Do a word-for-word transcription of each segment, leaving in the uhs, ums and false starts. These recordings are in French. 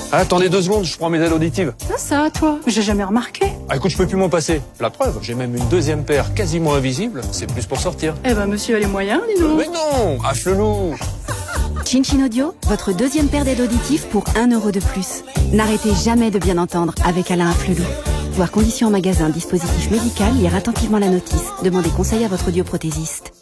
Ah, attendez deux secondes, je prends mes aides auditives. Ah ça, toi, j'ai jamais remarqué. Ah écoute, je peux plus m'en passer. La preuve, j'ai même une deuxième paire quasiment invisible. C'est plus pour sortir. Eh ben, monsieur a les moyens, dis donc. Mais non, affle-nous. Chin Chin Audio, votre deuxième paire d'aides auditives pour un euro de plus. N'arrêtez jamais de bien entendre avec Alain Afflelou. Voir conditions en magasin, dispositif médical, lire attentivement la notice. Demandez conseil à votre audioprothésiste.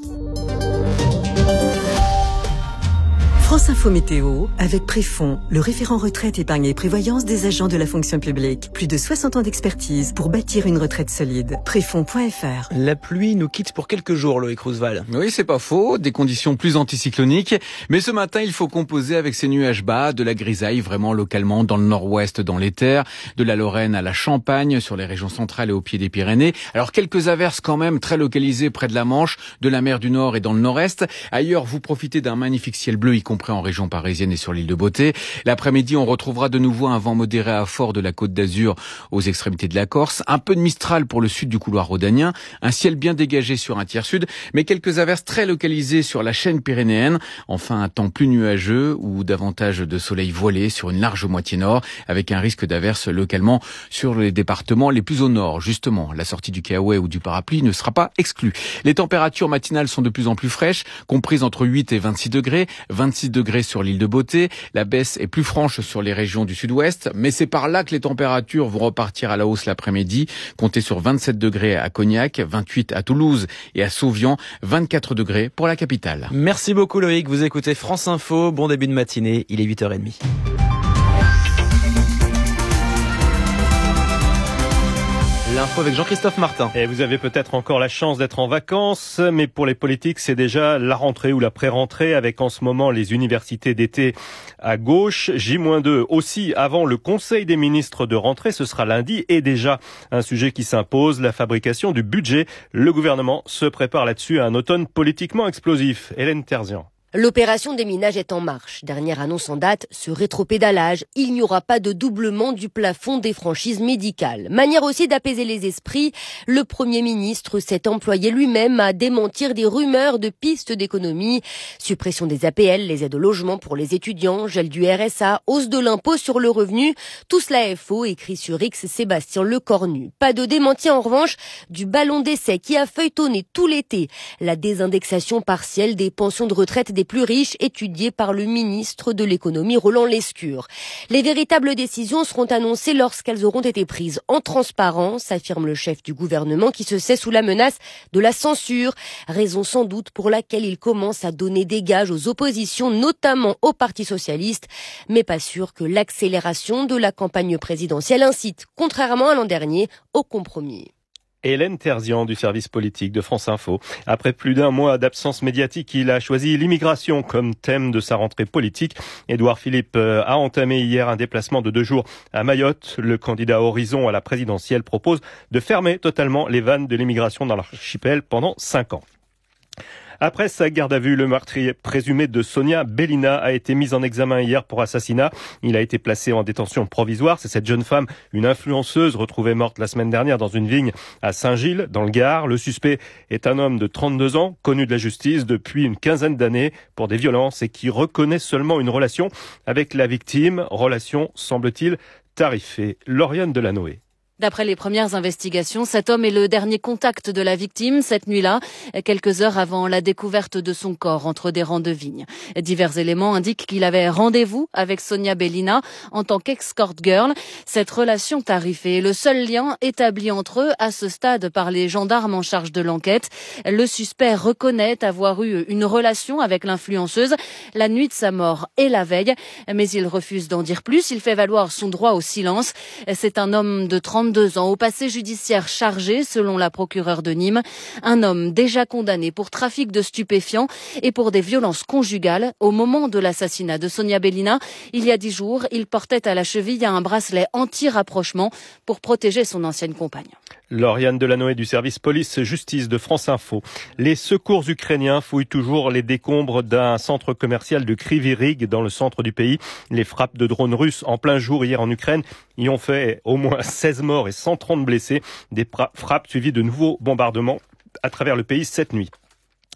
France Info Météo, avec Préfond, le référent retraite, épargne et prévoyance des agents de la fonction publique. Plus de soixante ans d'expertise pour bâtir une retraite solide. Préfond point F R. La pluie nous quitte pour quelques jours, Loïc Roosevelt. Oui, c'est pas faux. Des conditions plus anticycloniques. Mais ce matin, il faut composer avec ces nuages bas, de la grisaille vraiment localement dans le nord-ouest, dans les terres, de la Lorraine à la Champagne, sur les régions centrales et au pied des Pyrénées. Alors, quelques averses quand même très localisées près de la Manche, de la mer du Nord et dans le nord-est. Ailleurs, vous profitez d'un magnifique ciel bleu, y compris en région parisienne et sur l'île de Beauté. L'après-midi, on retrouvera de nouveau un vent modéré à fort de la Côte d'Azur aux extrémités de la Corse. Un peu de Mistral pour le sud du couloir rhodanien. Un ciel bien dégagé sur un tiers sud, mais quelques averses très localisées sur la chaîne pyrénéenne. Enfin, un temps plus nuageux ou davantage de soleil voilé sur une large moitié nord, avec un risque d'averses localement sur les départements les plus au nord. Justement, la sortie du Kaoué ou du parapluie ne sera pas exclue. Les températures matinales sont de plus en plus fraîches, comprises entre huit et vingt-six degrés, vingt-six degrés sur l'île de Beauté. La baisse est plus franche sur les régions du sud-ouest, mais c'est par là que les températures vont repartir à la hausse l'après-midi. Comptez sur vingt-sept degrés à Cognac, vingt-huit à Toulouse et à Sauvian, vingt-quatre degrés pour la capitale. Merci beaucoup Loïc, vous écoutez France Info, bon début de matinée, il est huit heures trente. L'info avec Jean-Christophe Martin. Et vous avez peut-être encore la chance d'être en vacances, mais pour les politiques, c'est déjà la rentrée ou la pré-rentrée avec en ce moment les universités d'été à gauche. J deux aussi avant le Conseil des ministres de rentrée, ce sera lundi. Et déjà un sujet qui s'impose, la fabrication du budget. Le gouvernement se prépare là-dessus à un automne politiquement explosif. Hélène Terzian. L'opération déminage est en marche. Dernière annonce en date, ce rétropédalage. Il n'y aura pas de doublement du plafond des franchises médicales. Manière aussi d'apaiser les esprits. Le Premier ministre s'est employé lui-même à démentir des rumeurs de pistes d'économie. Suppression des A P L, les aides au logement pour les étudiants, gel du R S A, hausse de l'impôt sur le revenu. Tout cela est faux, écrit sur X Sébastien Lecornu. Pas de démenti en revanche du ballon d'essai qui a feuilletonné tout l'été. La désindexation partielle des pensions de retraite des plus riches, étudiés par le ministre de l'économie Roland Lescure. Les véritables décisions seront annoncées lorsqu'elles auront été prises en transparence, affirme le chef du gouvernement qui se sait sous la menace de la censure, raison sans doute pour laquelle il commence à donner des gages aux oppositions, notamment au Parti socialiste, mais pas sûr que l'accélération de la campagne présidentielle incite, contrairement à l'an dernier, au compromis. Hélène Terzian du service politique de France Info. Après plus d'un mois d'absence médiatique, il a choisi l'immigration comme thème de sa rentrée politique. Édouard Philippe a entamé hier un déplacement de deux jours à Mayotte. Le candidat Horizon à la présidentielle propose de fermer totalement les vannes de l'immigration dans l'archipel pendant cinq ans. Après sa garde à vue, le meurtrier présumé de Sonia Bellina a été mis en examen hier pour assassinat. Il a été placé en détention provisoire. C'est cette jeune femme, une influenceuse, retrouvée morte la semaine dernière dans une vigne à Saint-Gilles, dans le Gard. Le suspect est un homme de trente-deux ans, connu de la justice depuis une quinzaine d'années pour des violences et qui reconnaît seulement une relation avec la victime. Relation, semble-t-il, tarifée. Lauriane Delanoë. D'après les premières investigations, cet homme est le dernier contact de la victime cette nuit-là, quelques heures avant la découverte de son corps entre des rangs de vignes. Divers éléments indiquent qu'il avait rendez-vous avec Sonia Bellina en tant qu'escort girl. Cette relation tarifée est le seul lien établi entre eux à ce stade par les gendarmes en charge de l'enquête. Le suspect reconnaît avoir eu une relation avec l'influenceuse la nuit de sa mort et la veille, mais il refuse d'en dire plus. Il fait valoir son droit au silence. C'est un homme de trente deux ans, au passé judiciaire chargé, selon la procureure de Nîmes. Un homme déjà condamné pour trafic de stupéfiants et pour des violences conjugales. Au moment de l'assassinat de Sonia Bellina, il y a dix jours, il portait à la cheville un bracelet anti-rapprochement pour protéger son ancienne compagne. Lauriane Delanoë du service police-justice de France Info. Les secours ukrainiens fouillent toujours les décombres d'un centre commercial de Kryvyi Rih dans le centre du pays. Les frappes de drones russes en plein jour hier en Ukraine y ont fait au moins seize morts et cent trente blessés. Des frappes suivies de nouveaux bombardements à travers le pays cette nuit.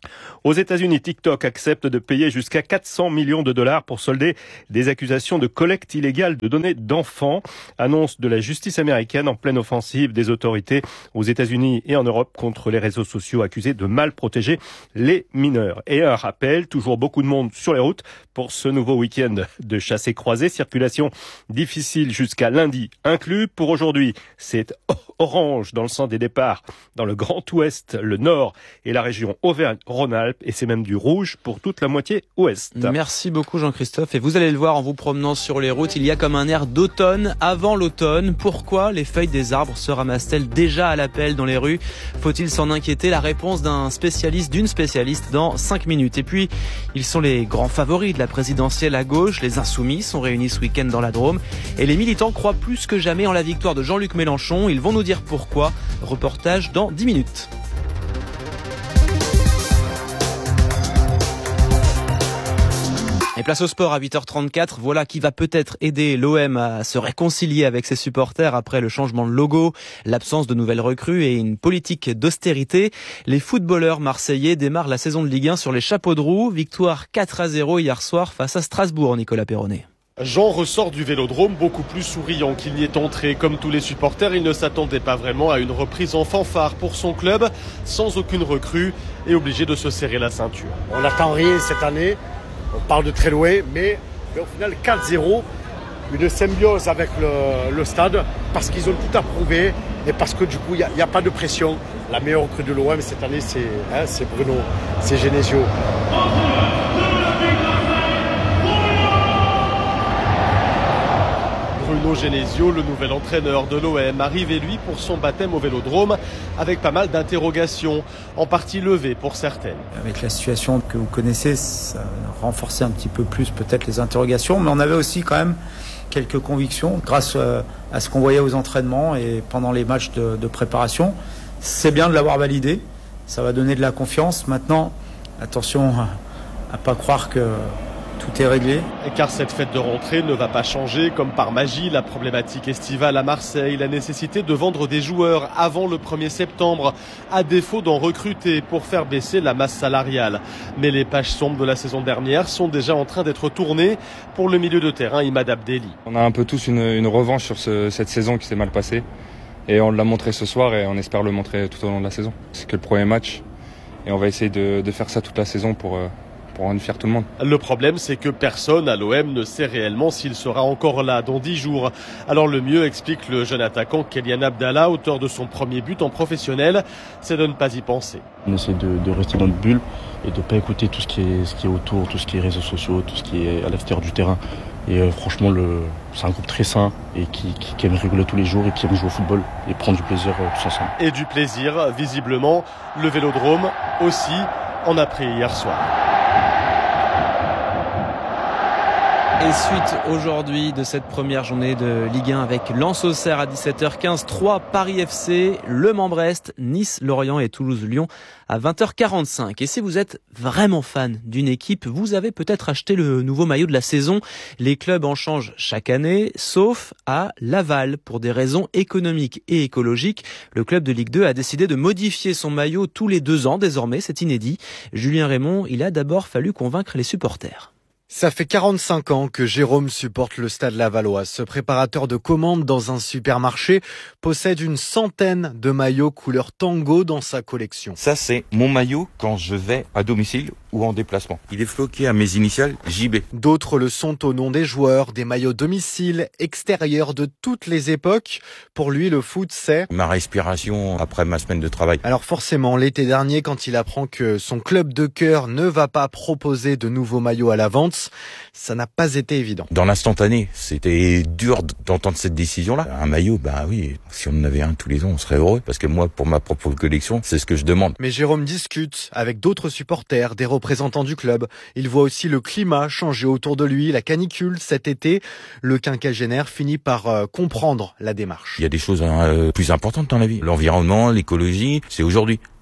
Aux États-Unis, TikTok accepte de payer jusqu'à quatre cents millions de dollars pour solder des accusations de collecte illégale de données d'enfants. Annonce de la justice américaine en pleine offensive des autorités aux États-Unis et en Europe contre les réseaux sociaux accusés de mal protéger les mineurs. Et un rappel, toujours beaucoup de monde sur les routes pour ce nouveau week-end de chassés-croisés. Circulation difficile jusqu'à lundi inclus. Pour aujourd'hui, c'est orange dans le sens des départs dans le Grand Ouest, le Nord et la région Auvergne-Rhône-Alpes, et c'est même du rouge pour toute la moitié ouest. Merci beaucoup Jean-Christophe, et vous allez le voir en vous promenant sur les routes, il y a comme un air d'automne avant l'automne. Pourquoi les feuilles des arbres se ramassent-elles déjà à la pelle dans les rues? Faut-il s'en inquiéter? La réponse d'un spécialiste, d'une spécialiste dans cinq minutes. Et puis, ils sont les grands favoris de la présidentielle à gauche. Les Insoumis sont réunis ce week-end dans la Drôme et les militants croient plus que jamais en la victoire de Jean-Luc Mélenchon. Ils vont nous dire pourquoi. Reportage dans dix minutes. Et place au sport à huit heures trente-quatre, voilà qui va peut-être aider l'O M à se réconcilier avec ses supporters après le changement de logo, l'absence de nouvelles recrues et une politique d'austérité. Les footballeurs marseillais démarrent la saison de Ligue un sur les chapeaux de roue. Victoire quatre à zéro hier soir face à Strasbourg, Nicolas Perronnet. Jean ressort du Vélodrome beaucoup plus souriant qu'il n'y est entré. Comme tous les supporters, il ne s'attendait pas vraiment à une reprise en fanfare pour son club, sans aucune recrue et obligé de se serrer la ceinture. On n'attend rien cette année, on parle de très loin, mais, mais au final quatre zéro, une symbiose avec le, le stade, parce qu'ils ont tout approuvé et parce que du coup il n'y a, a pas de pression. La meilleure recrue de l'O M cette année c'est, hein, c'est Bruno, c'est Genesio. Bruno Genesio, le nouvel entraîneur de l'O M, arrivé lui pour son baptême au Vélodrome avec pas mal d'interrogations, en partie levées pour certaines. Avec la situation que vous connaissez, ça a renforcé un petit peu plus peut-être les interrogations, mais on avait aussi quand même quelques convictions grâce à ce qu'on voyait aux entraînements et pendant les matchs de, de préparation. C'est bien de l'avoir validé, ça va donner de la confiance. Maintenant, attention à ne pas croire que tout est réglé. Car cette fête de rentrée ne va pas changer comme par magie la problématique estivale à Marseille, la nécessité de vendre des joueurs avant le premier septembre, à défaut d'en recruter pour faire baisser la masse salariale. Mais les pages sombres de la saison dernière sont déjà en train d'être tournées pour le milieu de terrain Imad Abdelli. On a un peu tous une, une revanche sur ce, cette saison qui s'est mal passée et on l'a montré ce soir et on espère le montrer tout au long de la saison. C'est que le premier match et on va essayer de, de faire ça toute la saison pour... Euh, pour rendre fier tout le monde. Le problème, c'est que personne à l'O M ne sait réellement s'il sera encore là dans dix jours. Alors le mieux, explique le jeune attaquant Kélian Abdallah, auteur de son premier but en professionnel, c'est de ne pas y penser. On essaie de, de rester dans notre bulle et de ne pas écouter tout ce qui est, ce qui est autour, tout ce qui est réseaux sociaux, tout ce qui est à l'extérieur du terrain. Et euh, franchement, le, c'est un groupe très sain et qui, qui, qui aime rigoler tous les jours et qui aime jouer au football et prendre du plaisir euh, tous ensemble. Et du plaisir, visiblement, le Vélodrome aussi en a pris hier soir. Et suite aujourd'hui de cette première journée de Ligue un avec Lens-Auxerre à dix-sept heures quinze, trois Paris F C, Le Mans-Brest, Nice-Lorient et Toulouse-Lyon à vingt heures quarante-cinq. Et si vous êtes vraiment fan d'une équipe, vous avez peut-être acheté le nouveau maillot de la saison. Les clubs en changent chaque année, sauf à Laval. Pour des raisons économiques et écologiques, le club de Ligue deux a décidé de modifier son maillot tous les deux ans désormais, c'est inédit. Julien Raymond, il a d'abord fallu convaincre les supporters. Ça fait quarante-cinq ans que Jérôme supporte le Stade Lavallois. Ce préparateur de commandes dans un supermarché possède une centaine de maillots couleur tango dans sa collection. Ça, c'est mon maillot quand je vais à domicile ou en déplacement. Il est floqué à mes initiales J B. D'autres le sont au nom des joueurs, des maillots domicile, extérieurs de toutes les époques. Pour lui, le foot, c'est ma respiration après ma semaine de travail. Alors forcément, l'été dernier, quand il apprend que son club de cœur ne va pas proposer de nouveaux maillots à la vente, ça n'a pas été évident. Dans l'instantané, c'était dur d'entendre cette décision-là. Un maillot, bah oui, si on en avait un tous les ans, on serait heureux. Parce que moi, pour ma propre collection, c'est ce que je demande. Mais Jérôme discute avec d'autres supporters, des représentants du club. Il voit aussi le climat changer autour de lui, la canicule cet été. Le quinquagénaire finit par euh, comprendre la démarche. Il y a des choses euh, plus importantes dans la vie. L'environnement, l'écologie, c'est aujourd'hui.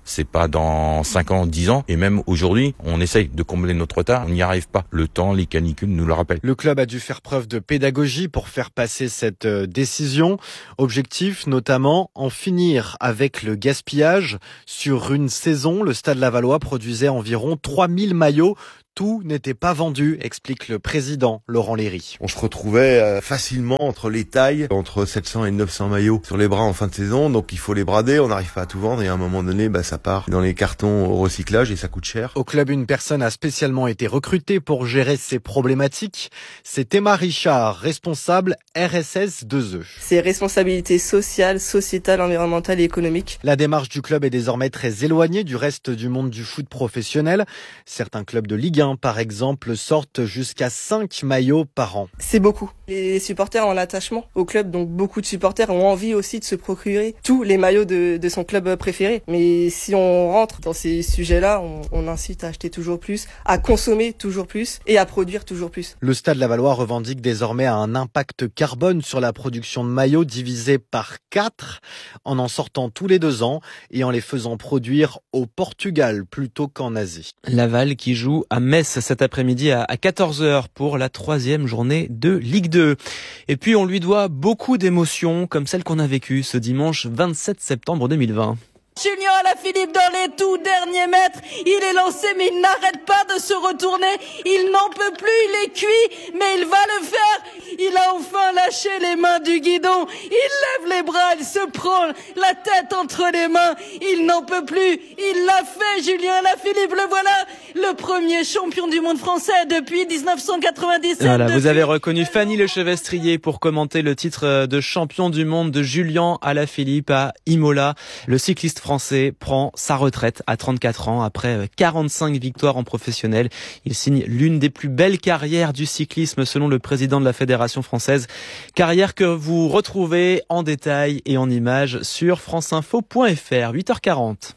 C'est pas dans cinq ans, dix ans. Et même aujourd'hui, on essaye de combler notre retard. On n'y arrive pas. Le temps, les canicules nous le rappellent. Le club a dû faire preuve de pédagogie pour faire passer cette décision. Objectif, notamment, en finir avec le gaspillage. Sur une saison, le Stade Lavallois produisait environ trois mille maillots. Tout n'était pas vendu, explique le président Laurent Léry. On se retrouvait facilement entre les tailles, entre sept cents et neuf cents maillots sur les bras en fin de saison, donc il faut les brader, on n'arrive pas à tout vendre et à un moment donné, bah, ça part dans les cartons au recyclage et ça coûte cher. Au club, une personne a spécialement été recrutée pour gérer ces problématiques. C'est Emma Richard, responsable R S S deux E. C'est responsabilité sociale, sociétale, environnementale et économique. La démarche du club est désormais très éloignée du reste du monde du foot professionnel. Certains clubs de Ligue un, par exemple, sortent jusqu'à cinq maillots par an. C'est beaucoup. Les supporters ont l'attachement au club, donc beaucoup de supporters ont envie aussi de se procurer tous les maillots de, de son club préféré. Mais si on rentre dans ces sujets-là, on, on incite à acheter toujours plus, à consommer toujours plus et à produire toujours plus. Le Stade Lavallois revendique désormais un impact carbone sur la production de maillots divisé par quatre en en sortant tous les deux ans et en les faisant produire au Portugal plutôt qu'en Asie. Laval qui joue à Metz cet après-midi à quatorze heures pour la troisième journée de Ligue deux. Et puis on lui doit beaucoup d'émotions comme celle qu'on a vécue ce dimanche vingt-sept septembre deux mille vingt. Julien Alaphilippe dans les tout derniers mètres, il est lancé mais il n'arrête pas de se retourner, il n'en peut plus, il est cuit, mais il va le faire, il a enfin lâché les mains du guidon, il lève les bras, il se prend la tête entre les mains, il n'en peut plus, il l'a fait Julien Alaphilippe, le voilà, le premier champion du monde français depuis dix-neuf cent quatre-vingt-dix-sept. Voilà, depuis... vous avez reconnu Fanny Lechevestrier pour commenter le titre de champion du monde de Julien Alaphilippe à Imola. Le cycliste français prend sa retraite à trente-quatre ans après quarante-cinq victoires en professionnel. Il signe l'une des plus belles carrières du cyclisme selon le président de la Fédération française. Carrière que vous retrouvez en détail et en images sur franceinfo point f r. huit heures quarante.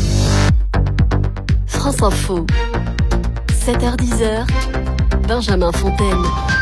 France Info, sept heures dix, Benjamin Fontaine.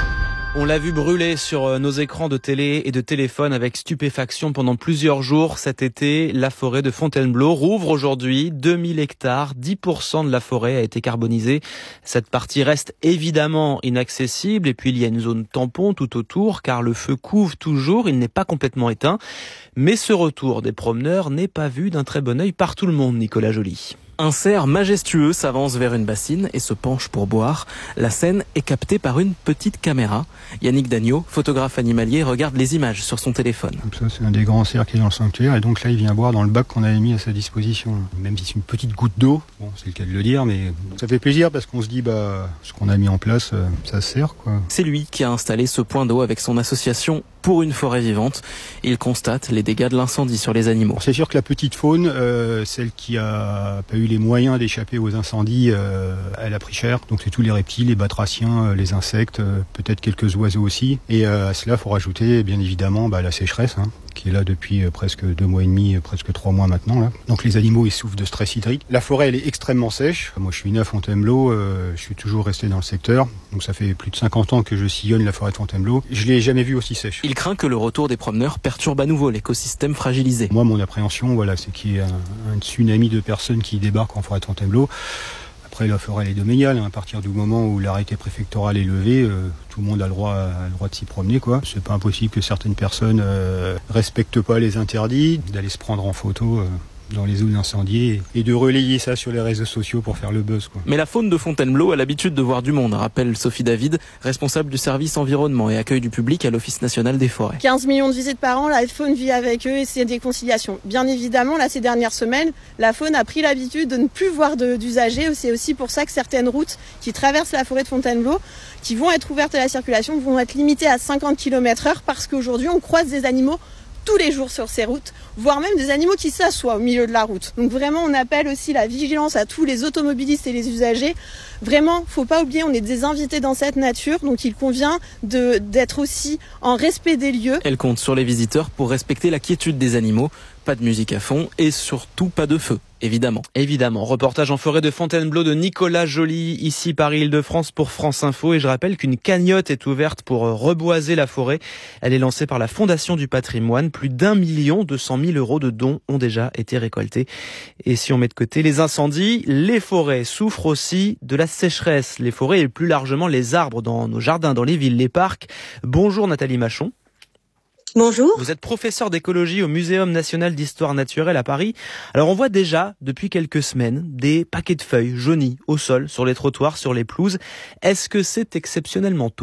On l'a vu brûler sur nos écrans de télé et de téléphone avec stupéfaction pendant plusieurs jours cet été. La forêt de Fontainebleau rouvre aujourd'hui deux mille hectares. dix pour cent de la forêt a été carbonisée. Cette partie reste évidemment inaccessible et puis il y a une zone tampon tout autour car le feu couve toujours. Il n'est pas complètement éteint. Mais ce retour des promeneurs n'est pas vu d'un très bon œil par tout le monde, Nicolas Joly. Un cerf majestueux s'avance vers une bassine et se penche pour boire. La scène est captée par une petite caméra. Yannick Dagneau, photographe animalier, regarde les images sur son téléphone. Ça, c'est un des grands cerfs qui est dans le sanctuaire et donc là il vient boire dans le bac qu'on avait mis à sa disposition. Même si c'est une petite goutte d'eau, bon c'est le cas de le dire, mais ça fait plaisir parce qu'on se dit bah ce qu'on a mis en place, ça sert quoi. C'est lui qui a installé ce point d'eau avec son association pour une forêt vivante. Il constate les dégâts de l'incendie sur les animaux. C'est sûr que la petite faune, euh, celle qui a pas eu les moyens d'échapper aux incendies, euh, elle a pris cher. Donc c'est tous les reptiles, les batraciens, euh, les insectes, euh, peut-être quelques oiseaux aussi. Et euh, à cela, il faut rajouter bien évidemment bah, la sécheresse, hein, qui est là depuis euh, presque deux mois et demi, euh, presque trois mois maintenant. Là. Donc les animaux, ils souffrent de stress hydrique. La forêt, elle est extrêmement sèche. Moi, je suis né à Fontainebleau, euh, je suis toujours resté dans le secteur. Donc ça fait plus de cinquante ans que je sillonne la forêt de Fontainebleau. Je l'ai jamais vue aussi sèche. Il craint que le retour des promeneurs perturbe à nouveau l'écosystème fragilisé. Moi, mon appréhension, voilà, c'est qu'il y ait un, un tsunami de personnes qui débarquent en forêt de Fontainebleau. Après, la forêt elle est domaniale. Hein. À partir du moment où l'arrêté préfectoral est levé, euh, tout le monde a le droit, a le droit de s'y promener, quoi. C'est pas impossible que certaines personnes euh, respectent pas les interdits, d'aller se prendre en photo. Euh, dans les zones incendiées et de relayer ça sur les réseaux sociaux pour faire le buzz, quoi. Mais la faune de Fontainebleau a l'habitude de voir du monde, rappelle Sophie David, responsable du service environnement et accueil du public à l'Office national des forêts. quinze millions de visites par an, la faune vit avec eux et c'est des conciliations. Bien évidemment, là, ces dernières semaines, la faune a pris l'habitude de ne plus voir de, d'usagers. C'est aussi pour ça que certaines routes qui traversent la forêt de Fontainebleau, qui vont être ouvertes à la circulation, vont être limitées à cinquante kilomètres heure parce qu'aujourd'hui, on croise des animaux tous les jours sur ces routes, voire même des animaux qui s'assoient au milieu de la route. Donc vraiment, on appelle aussi la vigilance à tous les automobilistes et les usagers. Vraiment, faut pas oublier, on est des invités dans cette nature, donc il convient de, d'être aussi en respect des lieux. Elle compte sur les visiteurs pour respecter la quiétude des animaux. Pas de musique à fond et surtout pas de feu. évidemment. Évidemment. Reportage en forêt de Fontainebleau de Nicolas Joly, ici Paris-Île-de-France pour France Info. Et je rappelle qu'une cagnotte est ouverte pour reboiser la forêt. Elle est lancée par la Fondation du Patrimoine. Plus d'un million deux cent mille euros de dons ont déjà été récoltés. Et si on met de côté les incendies, les forêts souffrent aussi de la sécheresse. Les forêts et plus largement les arbres dans nos jardins, dans les villes, les parcs. Bonjour Nathalie Machon. Bonjour. Vous êtes professeur d'écologie au Muséum national d'histoire naturelle à Paris. Alors on voit déjà depuis quelques semaines des paquets de feuilles jaunies au sol, sur les trottoirs, sur les pelouses. Est-ce que c'est exceptionnellement tôt ?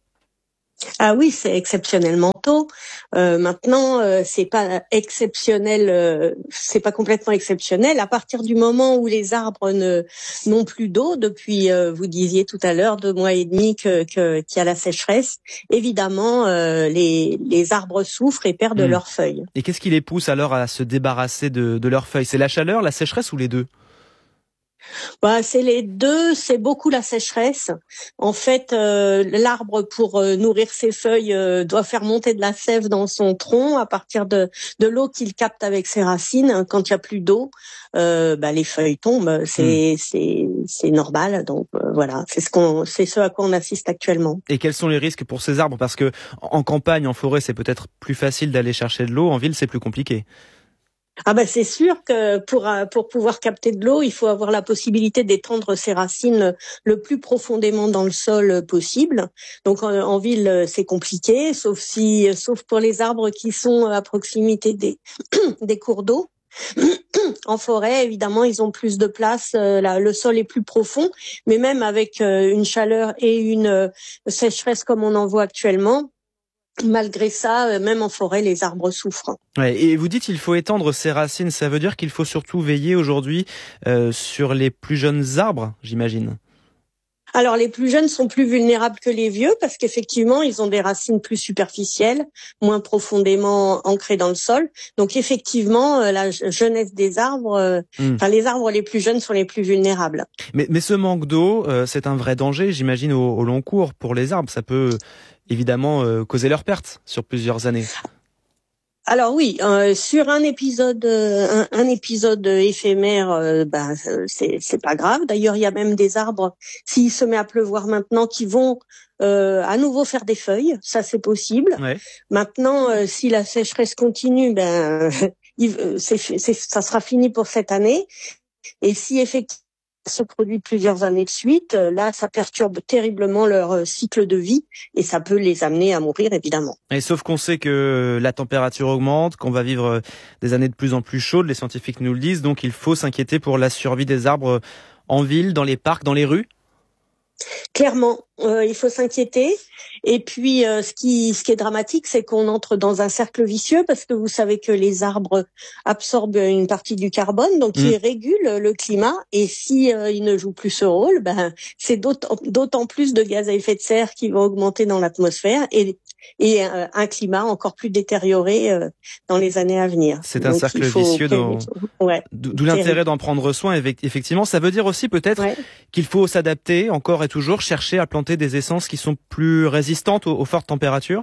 Ah oui, c'est exceptionnellement tôt. Euh, maintenant, euh, c'est pas exceptionnel, euh, c'est pas complètement exceptionnel. À partir du moment où les arbres ne n'ont plus d'eau, depuis, euh, vous disiez tout à l'heure, deux mois et demi que, que qu'il y a la sécheresse, évidemment, euh, les les arbres souffrent et perdent mmh. leurs feuilles. Et qu'est-ce qui les pousse alors à se débarrasser de, de leurs feuilles ? C'est la chaleur, la sécheresse ou les deux ? Bah, c'est les deux, c'est beaucoup la sécheresse. En fait, euh, l'arbre, pour euh, nourrir ses feuilles, euh, doit faire monter de la sève dans son tronc à partir de, de l'eau qu'il capte avec ses racines. Quand il y a plus d'eau, euh, bah, les feuilles tombent. C'est, mmh. c'est, c'est normal. Donc euh, voilà, c'est ce qu'on, c'est ce à quoi on assiste actuellement. Et quels sont les risques pour ces arbres ? Parce que en campagne, en forêt, c'est peut-être plus facile d'aller chercher de l'eau. En ville, c'est plus compliqué. Ah ben c'est sûr que pour pour pouvoir capter de l'eau, il faut avoir la possibilité d'étendre ses racines le plus profondément dans le sol possible. Donc en, en ville, c'est compliqué, sauf si sauf pour les arbres qui sont à proximité des des cours d'eau. En forêt, évidemment, ils ont plus de place, euh, là, le sol est plus profond, mais même avec euh, une chaleur et une euh, sécheresse comme on en voit actuellement, malgré ça, même en forêt, les arbres souffrent. Ouais, et vous dites qu'il faut étendre ses racines, ça veut dire qu'il faut surtout veiller aujourd'hui euh, sur les plus jeunes arbres, j'imagine. Alors les plus jeunes sont plus vulnérables que les vieux parce qu'effectivement, ils ont des racines plus superficielles, moins profondément ancrées dans le sol. Donc effectivement, la jeunesse des arbres, euh, mmh. enfin les arbres les plus jeunes sont les plus vulnérables. Mais, mais ce manque d'eau, euh, c'est un vrai danger, j'imagine, au, au long cours pour les arbres. Ça peut évidemment euh, causer leur perte sur plusieurs années. Alors oui, euh, sur un épisode, euh, un, un épisode éphémère, euh, bah, c'est, c'est pas grave. D'ailleurs, il y a même des arbres, s'il se met à pleuvoir maintenant, qui vont euh, à nouveau faire des feuilles. Ça, c'est possible. Ouais. Maintenant, euh, si la sécheresse continue, ben, il, c'est, c'est, ça sera fini pour cette année. Et si effectivement se produit plusieurs années de suite, là, ça perturbe terriblement leur cycle de vie et ça peut les amener à mourir, évidemment. Et sauf qu'on sait que la température augmente, qu'on va vivre des années de plus en plus chaudes, les scientifiques nous le disent, donc il faut s'inquiéter pour la survie des arbres en ville, dans les parcs, dans les rues. Clairement, euh, il faut s'inquiéter. Et puis, euh, ce qui, ce qui est dramatique, c'est qu'on entre dans un cercle vicieux parce que vous savez que les arbres absorbent une partie du carbone, donc mmh. ils régulent le climat. Et si euh, ils ne jouent plus ce rôle, ben c'est d'autant, d'autant plus de gaz à effet de serre qui vont augmenter dans l'atmosphère et et euh, un climat encore plus détérioré euh, dans les années à venir. C'est un Donc, cercle vicieux, dont... ouais, d'où l'intérêt d'en prendre soin. Effectivement, ça veut dire aussi peut-être ouais. qu'il faut s'adapter encore et toujours, chercher à planter des essences qui sont plus résistantes aux, aux fortes températures.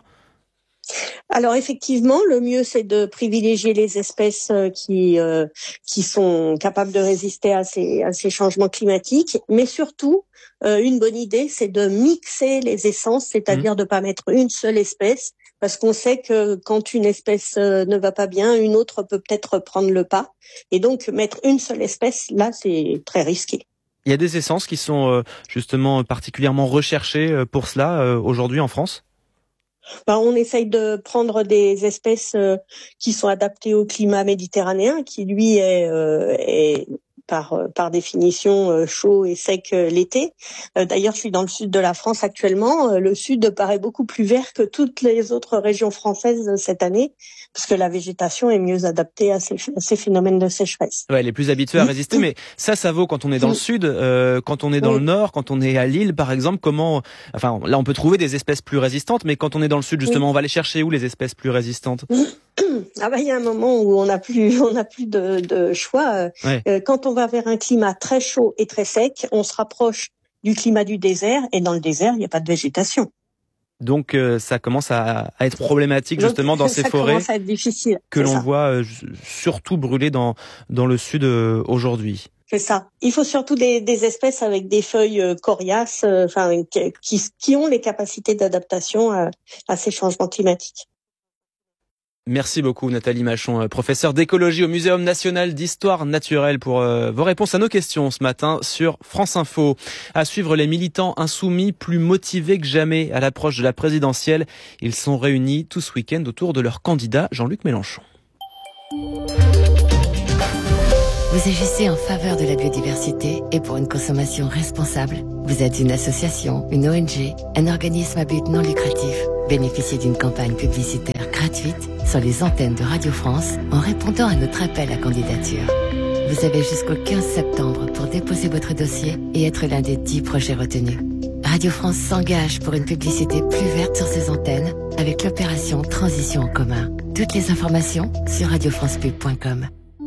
Alors effectivement, le mieux c'est de privilégier les espèces qui euh, qui sont capables de résister à ces à ces changements climatiques, mais surtout euh, une bonne idée c'est de mixer les essences, c'est-à-dire mmh. de pas mettre une seule espèce, parce qu'on sait que quand une espèce euh, ne va pas bien, une autre peut peut-être prendre le pas, et donc mettre une seule espèce là c'est très risqué. Il y a des essences qui sont euh, justement particulièrement recherchées pour cela euh, aujourd'hui en France. Ben, on essaye de prendre des espèces euh, qui sont adaptées au climat méditerranéen, qui lui est, euh, est par par définition euh, chaud et sec euh, l'été. Euh, d'ailleurs, je suis dans le sud de la France actuellement. Euh, le sud paraît beaucoup plus vert que toutes les autres régions françaises cette année, parce que la végétation est mieux adaptée à ces, à ces phénomènes de sécheresse. Ouais, elle est plus habituée à résister, mais ça, ça vaut quand on est dans le sud, euh, quand on est dans oui. le nord, quand on est à Lille, par exemple. Comment, enfin, là, on peut trouver des espèces plus résistantes, mais quand on est dans le sud, justement, oui. on va les chercher où les espèces plus résistantes? Ah bah il y a un moment où on n'a plus, on n'a plus de, de choix. Ouais. Euh, quand on va vers un climat très chaud et très sec, on se rapproche du climat du désert, et dans le désert, il n'y a pas de végétation. Donc euh, ça commence à, à être problématique justement Donc, dans ces ça forêts commence à être difficile, que l'on ça. voit euh, surtout brûler dans dans le sud euh, aujourd'hui. C'est ça. Il faut surtout des, des espèces avec des feuilles euh, coriaces, euh, enfin qui, qui ont les capacités d'adaptation à, à ces changements climatiques. Merci beaucoup Nathalie Machon, professeure d'écologie au Muséum national d'histoire naturelle, pour euh, vos réponses à nos questions ce matin sur France Info. À suivre, les militants insoumis plus motivés que jamais à l'approche de la présidentielle. Ils sont réunis tout ce week-end autour de leur candidat Jean-Luc Mélenchon. Vous agissez en faveur de la biodiversité et pour une consommation responsable. Vous êtes une association, une O N G, un organisme à but non lucratif. Bénéficiez d'une campagne publicitaire gratuite sur les antennes de Radio France en répondant à notre appel à candidature. Vous avez jusqu'au quinze septembre pour déposer votre dossier et être l'un des dix projets retenus. Radio France s'engage pour une publicité plus verte sur ses antennes avec l'opération Transition en commun. Toutes les informations sur radio france pub point com.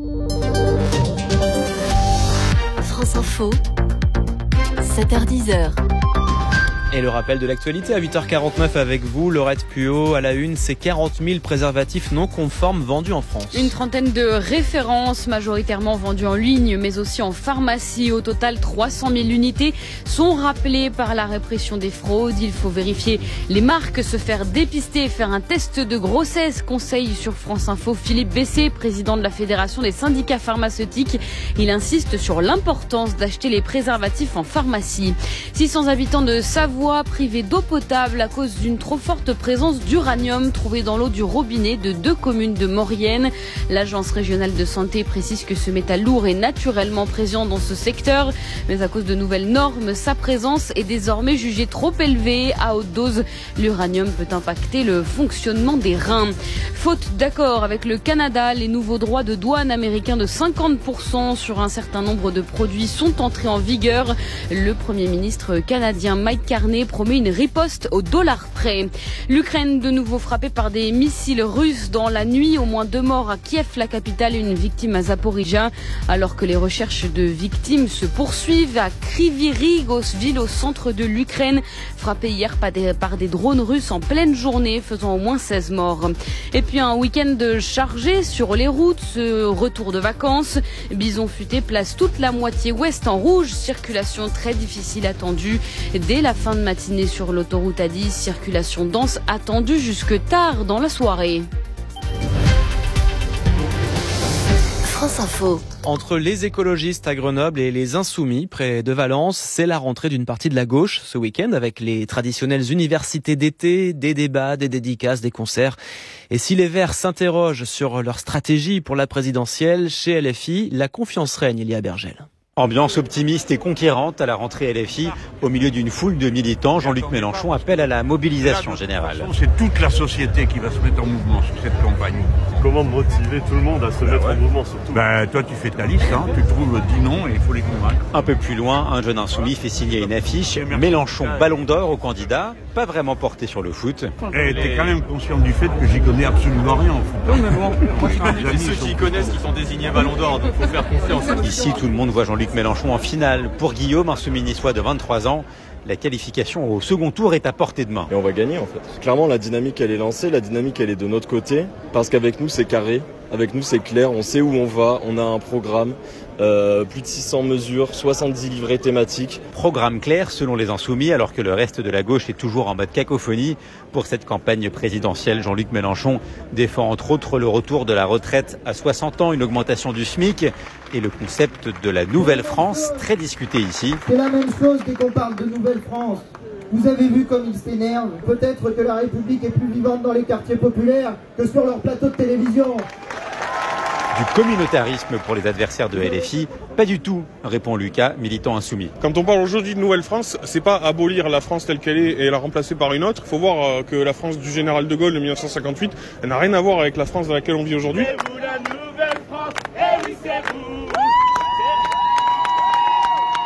France Info, sept heures dix. Et le rappel de l'actualité à huit heures quarante-neuf avec vous, Laurette Puot. À la une, c'est quarante mille préservatifs non conformes vendus en France. Une trentaine de références, majoritairement vendues en ligne, mais aussi en pharmacie. Au total, trois cent mille unités sont rappelées par la répression des fraudes. Il faut vérifier les marques, se faire dépister et faire un test de grossesse. Conseil sur France Info, Philippe Bessé, président de la Fédération des syndicats pharmaceutiques. Il insiste sur l'importance d'acheter les préservatifs en pharmacie. six cents habitants de Savoie privés d'eau potable à cause d'une trop forte présence d'uranium trouvé dans l'eau du robinet de deux communes de Maurienne. L'agence régionale de santé précise que ce métal lourd est naturellement présent dans ce secteur, mais à cause de nouvelles normes, sa présence est désormais jugée trop élevée. À haute dose, l'uranium peut impacter le fonctionnement des reins. Faute d'accord avec le Canada, les nouveaux droits de douane américains de cinquante pour cent sur un certain nombre de produits sont entrés en vigueur. Le Premier ministre canadien Mike Carney promet une riposte au dollar près. L'Ukraine de nouveau frappée par des missiles russes dans la nuit. Au moins deux morts à Kiev, la capitale, et une victime à Zaporizhzhia. Alors que les recherches de victimes se poursuivent à Kryvyi Rih, ville au centre de l'Ukraine, frappée hier par des, par des drones russes en pleine journée, faisant au moins seize morts. Et puis un week-end chargé sur les routes, ce retour de vacances. Bison Futé place toute la moitié ouest en rouge. Circulation très difficile attendue dès la fin de matinée sur l'autoroute A dix, circulation dense attendue jusque tard dans la soirée. France Info. Entre les écologistes à Grenoble et les insoumis près de Valence, c'est la rentrée d'une partie de la gauche ce week-end avec les traditionnelles universités d'été, des débats, des dédicaces, des concerts. Et si les Verts s'interrogent sur leur stratégie pour la présidentielle, chez L F I, la confiance règne, Elia Bergel. Ambiance optimiste et conquérante à la rentrée L F I. Au milieu d'une foule de militants, Jean-Luc Mélenchon appelle à la mobilisation générale. C'est toute la société qui va se mettre en mouvement sur cette campagne. Comment motiver tout le monde à se ben mettre ouais. en mouvement surtout? Ben, toi tu fais ta liste, hein, tu trouves dix noms et il faut les convaincre. Un peu plus loin, un jeune insoumis fait signer une affiche. Mélenchon, ballon d'or au candidat, pas vraiment porté sur le foot. Et t'es quand même conscient du fait que j'y connais absolument rien en foot. Non mais bon, moi je ceux qui y connaissent qui sont désignés ballon d'or, donc faut faire confiance. Ici tout le monde voit Jean-Luc Mélenchon en finale. Pour Guillaume, insoumis niçois de vingt-trois ans, la qualification au second tour est à portée de main. Et on va gagner en fait. Clairement la dynamique elle est lancée, la dynamique elle est de notre côté, parce qu'avec nous c'est carré, avec nous c'est clair, on sait où on va, on a un programme, euh, plus de six cents mesures, soixante-dix livrets thématiques. Programme clair selon les insoumis, alors que le reste de la gauche est toujours en mode cacophonie. Pour cette campagne présidentielle, Jean-Luc Mélenchon défend entre autres le retour de la retraite à soixante ans, une augmentation du SMIC et le concept de la Nouvelle France, très discuté ici. C'est la même chose dès qu'on parle de Nouvelle France. Vous avez vu comme ils s'énervent. Peut-être que la République est plus vivante dans les quartiers populaires que sur leur plateau de télévision. Du communautarisme pour les adversaires de L F I, pas du tout, répond Lucas, militant insoumis. Quand on parle aujourd'hui de Nouvelle France, c'est pas abolir la France telle qu'elle est et la remplacer par une autre. Il faut voir que la France du général de Gaulle de mille neuf cent cinquante-huit, elle n'a rien à voir avec la France dans laquelle on vit aujourd'hui. C'est vous la Nouvelle France, et oui c'est vous.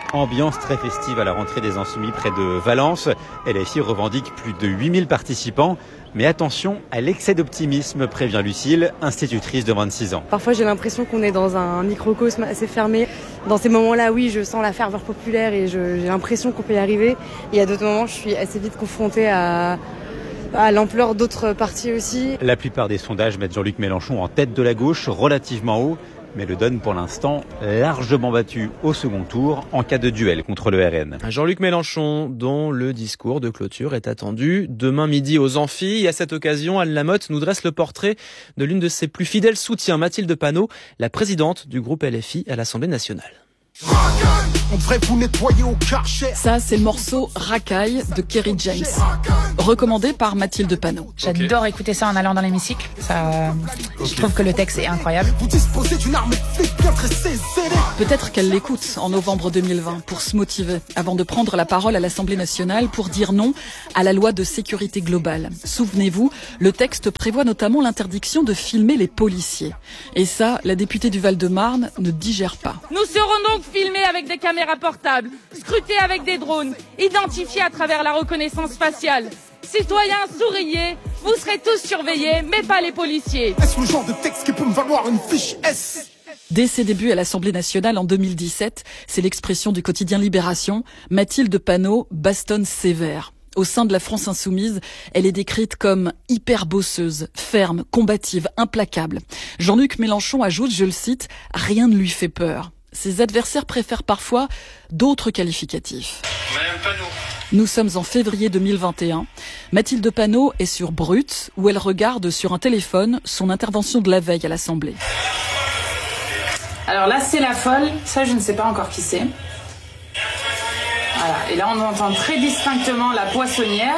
Ambiance très festive à la rentrée des Insoumis près de Valence. L F I revendique plus de huit mille participants. Mais attention à l'excès d'optimisme, prévient Lucille, institutrice de vingt-six ans. Parfois j'ai l'impression qu'on est dans un microcosme assez fermé. Dans ces moments-là, oui, je sens la ferveur populaire et je, j'ai l'impression qu'on peut y arriver. Et à d'autres moments, je suis assez vite confrontée à... à l'ampleur d'autres partis aussi. La plupart des sondages mettent Jean-Luc Mélenchon en tête de la gauche, relativement haut, mais le donne pour l'instant largement battu au second tour en cas de duel contre le R N. Jean-Luc Mélenchon, dont le discours de clôture est attendu demain midi aux Amphis. Et à cette occasion, Anne Lamotte nous dresse le portrait de l'une de ses plus fidèles soutiens, Mathilde Panot, la présidente du groupe L F I à l'Assemblée nationale. On devrait vous nettoyer au Karcher. Ça, c'est le morceau Racaille de Kerry James, recommandé par Mathilde Panot. J'adore okay. écouter ça en allant dans l'hémicycle. Ça, okay. Je trouve que le texte est incroyable. Vous disposez d'une arme bien tressée. Peut-être qu'elle l'écoute en novembre deux mille vingt pour se motiver, avant de prendre la parole à l'Assemblée nationale pour dire non à la loi de sécurité globale. Souvenez-vous, le texte prévoit notamment l'interdiction de filmer les policiers. Et ça, la députée du Val-de-Marne ne digère pas. Nous serons donc filmés avec des caméras portables, scrutés avec des drones, identifiés à travers la reconnaissance faciale. Citoyens, souriez, vous serez tous surveillés, mais pas les policiers. Est-ce le genre de texte qui peut me valoir une fiche S ? Dès ses débuts à l'Assemblée nationale en deux mille dix-sept, c'est l'expression du quotidien Libération, Mathilde Panot bastonne sévère. Au sein de la France insoumise, elle est décrite comme hyper bosseuse, ferme, combative, implacable. Jean-Luc Mélenchon ajoute, je le cite, « Rien ne lui fait peur ». Ses adversaires préfèrent parfois d'autres qualificatifs. Madame Panot. Nous sommes en février deux mille vingt et un. Mathilde Panot est sur Brut, où elle regarde sur un téléphone son intervention de la veille à l'Assemblée. Alors là, c'est la folle. Ça, je ne sais pas encore qui c'est. Voilà. Et là, on entend très distinctement la poissonnière.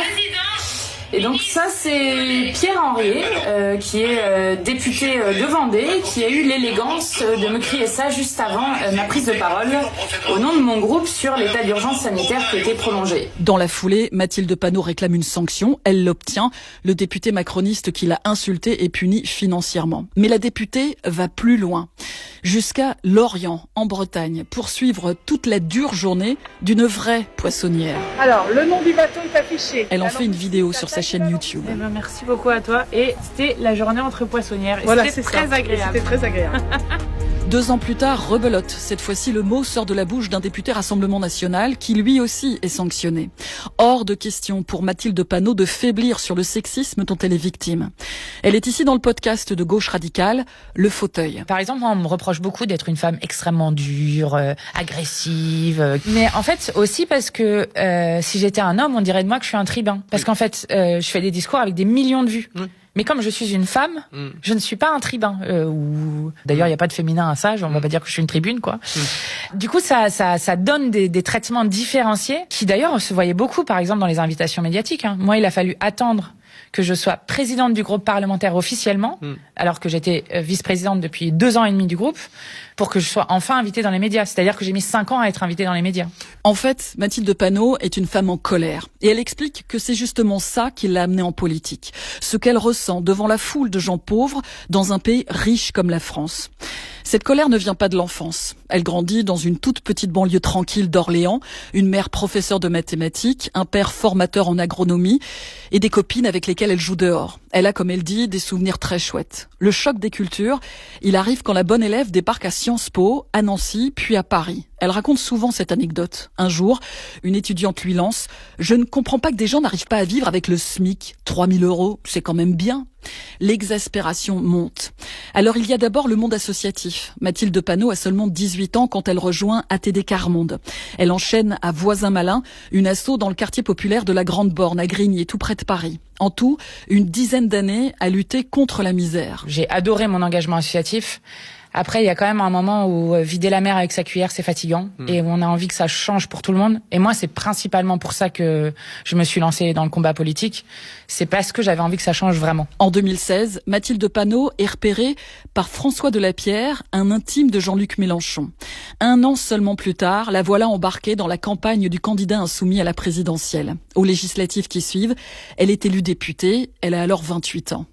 Et donc ça, c'est Pierre Henriet, euh, qui est euh, député euh, de Vendée, qui a eu l'élégance euh, de me crier ça juste avant euh, ma prise de parole au nom de mon groupe sur l'état d'urgence sanitaire qui était prolongé. Dans la foulée, Mathilde Panot réclame une sanction. Elle l'obtient. Le député macroniste qui l'a insulté est puni financièrement. Mais la députée va plus loin, jusqu'à Lorient, en Bretagne, pour suivre toute la dure journée d'une vraie poissonnière. Alors, le nom du bateau est affiché. Elle en fait une vidéo sur sa chaîne YouTube. Eh ben, merci beaucoup à toi. Et c'était la journée entre poissonnières. Et voilà, c'était très ça. agréable. C'était très agréable. Deux ans plus tard, rebelote. Cette fois-ci, le mot sort de la bouche d'un député Rassemblement National qui lui aussi est sanctionné. Hors de question pour Mathilde Panot de faiblir sur le sexisme dont elle est victime. Elle est ici dans le podcast de Gauche Radicale, Le Fauteuil. Par exemple, on me reproche beaucoup d'être une femme extrêmement dure, euh, agressive. Euh, mais en fait, aussi parce que euh, si j'étais un homme, on dirait de moi que je suis un tribun. Parce oui. qu'en fait, euh, je fais des discours avec des millions de vues. Oui. Mais comme je suis une femme, mm. je ne suis pas un tribun. Euh, ou d'ailleurs, il mm. y a pas de féminin à ça. On mm. va pas dire que je suis une tribune, quoi. Mm. Du coup, ça, ça, ça donne des, des traitements différenciés qui, d'ailleurs, se voyaient beaucoup, par exemple, dans les invitations médiatiques. Hein. Moi, il a fallu attendre que je sois présidente du groupe parlementaire officiellement, mm. alors que j'étais vice-présidente depuis deux ans et demi du groupe, pour que je sois enfin invitée dans les médias. C'est-à-dire que j'ai mis cinq ans à être invitée dans les médias. En fait, Mathilde Panot est une femme en colère. Et elle explique que c'est justement ça qui l'a amenée en politique. Ce qu'elle ressent devant la foule de gens pauvres dans un pays riche comme la France. Cette colère ne vient pas de l'enfance. Elle grandit dans une toute petite banlieue tranquille d'Orléans, une mère professeure de mathématiques, un père formateur en agronomie et des copines avec lesquelles elle joue dehors. Elle a, comme elle dit, des souvenirs très chouettes. Le choc des cultures, il arrive quand la bonne élève débarque à Sciences Po, à Nancy, puis à Paris. Elle raconte souvent cette anecdote. Un jour, une étudiante lui lance « Je ne comprends pas que des gens n'arrivent pas à vivre avec le SMIC. trois mille euros, c'est quand même bien. » L'exaspération monte. Alors il y a d'abord le monde associatif. Mathilde Panot a seulement dix-huit ans quand elle rejoint A T D Quart-Monde. Elle enchaîne à Voisin-Malin, une asso dans le quartier populaire de la Grande Borne, à Grigny, tout près de Paris. En tout, une dizaine d'années à lutter contre la misère. J'ai adoré mon engagement associatif. Après, il y a quand même un moment où vider la mer avec sa cuillère, c'est fatigant, mmh. et où on a envie que ça change pour tout le monde. Et moi, c'est principalement pour ça que je me suis lancée dans le combat politique. C'est parce que j'avais envie que ça change vraiment. En deux mille seize, Mathilde Panot est repérée par François Delapierre, un intime de Jean-Luc Mélenchon. Un an seulement plus tard, la voilà embarquée dans la campagne du candidat insoumis à la présidentielle. Aux législatives qui suivent, elle est élue députée. Elle a alors vingt-huit ans.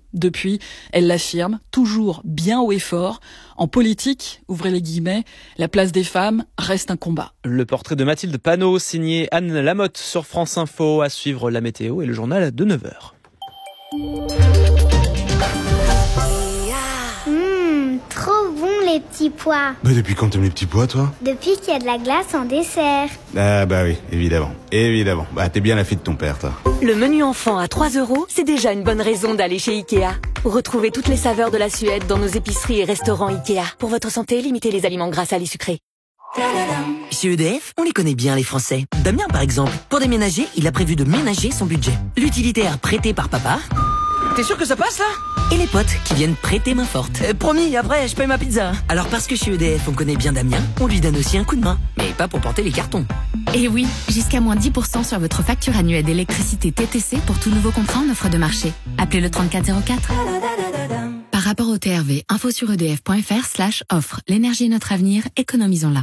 Depuis, elle l'affirme, toujours bien haut et fort. En politique, ouvrez les guillemets, la place des femmes reste un combat. Le portrait de Mathilde Panot, signé Anne Lamotte sur France Info. À suivre la météo et le journal de neuf heures. Mmh, trop bon les petits pois. Bah depuis quand t'aimes les petits pois, toi? Depuis qu'il y a de la glace en dessert. Ah bah oui, évidemment, évidemment. Bah t'es bien la fille de ton père, toi. Le menu enfant à trois euros, c'est déjà une bonne raison d'aller chez Ikea. Retrouvez toutes les saveurs de la Suède dans nos épiceries et restaurants Ikea. Pour votre santé, limitez les aliments gras, salés, sucrés. Chez E D F, on les connaît bien les Français. Damien par exemple, pour déménager, il a prévu de ménager son budget. L'utilitaire prêté par papa. T'es sûr que ça passe là? Et les potes qui viennent prêter main forte. euh, Promis, après je paye ma pizza. Alors parce que chez E D F on connaît bien Damien, on lui donne aussi un coup de main. Mais pas pour porter les cartons. Et oui, jusqu'à moins dix pour cent sur votre facture annuelle d'électricité T T C pour tout nouveau contrat en offre de marché. Appelez le trente-quatre zéro quatre. Par rapport au T R V, info sur edf.fr slash offre. L'énergie est notre avenir, économisons-la.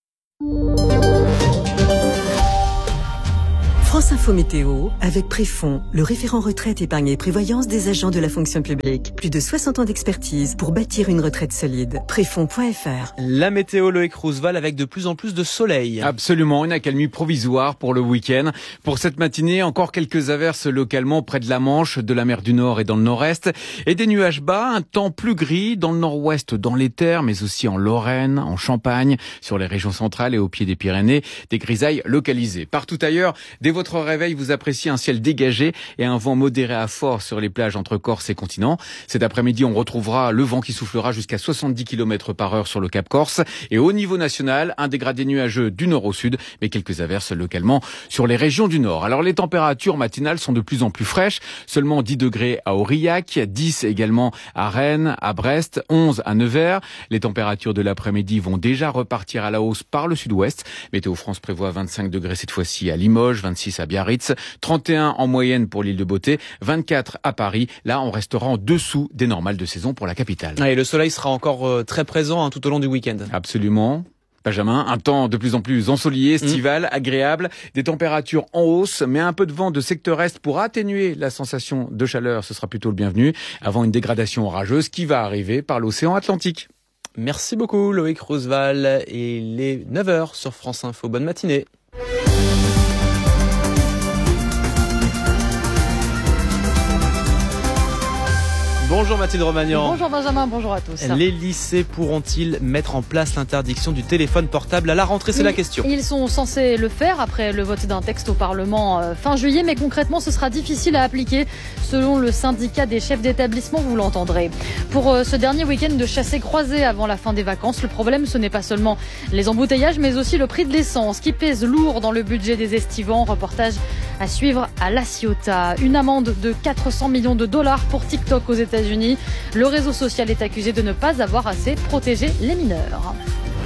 France Info Météo, avec Préfond, le référent retraite, épargne et prévoyance des agents de la fonction publique. Plus de soixante ans d'expertise pour bâtir une retraite solide. Préfond point F R. La météo, Loïc Roosevelt, avec de plus en plus de soleil. Absolument, une accalmie provisoire pour le week-end. Pour cette matinée, encore quelques averses localement près de la Manche, de la mer du Nord et dans le Nord-Est. Et des nuages bas, un temps plus gris dans le Nord-Ouest, dans les terres, mais aussi en Lorraine, en Champagne, sur les régions centrales et au pied des Pyrénées. Des grisailles localisées. Partout ailleurs, dès votre Votre réveil, vous appréciez un ciel dégagé et un vent modéré à fort sur les plages entre Corse et continent. Cet après-midi, on retrouvera le vent qui soufflera jusqu'à soixante-dix kilomètres par heure sur le Cap Corse. Et au niveau national, un dégradé nuageux du nord au sud, mais quelques averses localement sur les régions du nord. Alors les températures matinales sont de plus en plus fraîches. Seulement dix degrés à Aurillac, dix également à Rennes, à Brest, onze à Nevers. Les températures de l'après-midi vont déjà repartir à la hausse par le sud-ouest. Météo France prévoit vingt-cinq degrés cette fois-ci à Limoges, vingt-six à Biarritz, trente et un en moyenne pour l'île de Beauté, vingt-quatre à Paris. Là, on restera en dessous des normales de saison pour la capitale. Et le soleil sera encore euh, très présent hein, tout au long du week-end. Absolument. Benjamin, un temps de plus en plus ensoleillé, estival, mmh. agréable, des températures en hausse, mais un peu de vent de secteur est pour atténuer la sensation de chaleur, ce sera plutôt le bienvenu, avant une dégradation orageuse qui va arriver par l'océan Atlantique. Merci beaucoup Loïc Roosevelt, et il est neuf heures sur France Info. Bonne matinée. Bonjour Mathilde Romagnan. Bonjour Benjamin, bonjour à tous. Les lycées pourront-ils mettre en place l'interdiction du téléphone portable à la rentrée? C'est oui, la question. Ils sont censés le faire après le vote d'un texte au Parlement fin juillet, mais concrètement ce sera difficile à appliquer selon le syndicat des chefs d'établissement, vous l'entendrez. Pour ce dernier week-end de chassé-croisé avant la fin des vacances, le problème ce n'est pas seulement les embouteillages, mais aussi le prix de l'essence qui pèse lourd dans le budget des estivants. Reportage à suivre à La Ciotat. Une amende de quatre cents millions de dollars pour TikTok aux États-Unis. Le réseau social est accusé de ne pas avoir assez protégé les mineurs.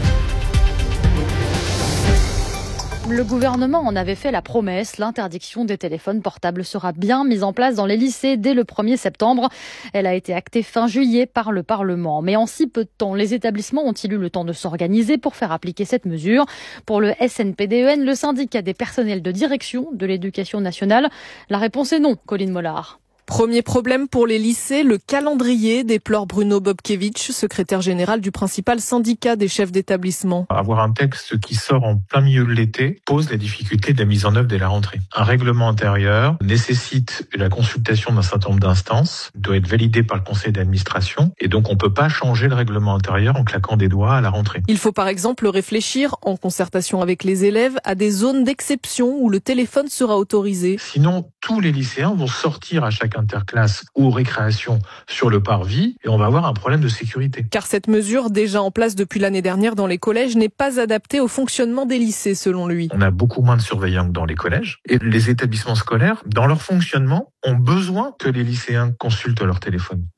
Le gouvernement en avait fait la promesse. L'interdiction des téléphones portables sera bien mise en place dans les lycées dès le premier septembre. Elle a été actée fin juillet par le Parlement. Mais en si peu de temps, les établissements ont-ils eu le temps de s'organiser pour faire appliquer cette mesure? Pour le S N P D E N, le syndicat des personnels de direction de l'éducation nationale, la réponse est non, Colline Mollard. Premier problème pour les lycées, le calendrier, déplore Bruno Bobkevich, secrétaire général du principal syndicat des chefs d'établissement. Avoir un texte qui sort en plein milieu de l'été pose les difficultés de la mise en œuvre dès la rentrée. Un règlement intérieur nécessite la consultation d'un certain nombre d'instances, doit être validé par le conseil d'administration, et donc on ne peut pas changer le règlement intérieur en claquant des doigts à la rentrée. Il faut par exemple réfléchir, en concertation avec les élèves, à des zones d'exception où le téléphone sera autorisé. Sinon, tous les lycéens vont sortir à chaque interclasse ou récréation sur le parvis et on va avoir un problème de sécurité. Car cette mesure, déjà en place depuis l'année dernière dans les collèges, n'est pas adaptée au fonctionnement des lycées, selon lui. On a beaucoup moins de surveillants que dans les collèges et les établissements scolaires, dans leur fonctionnement, ont besoin que les lycéens consultent leur téléphone.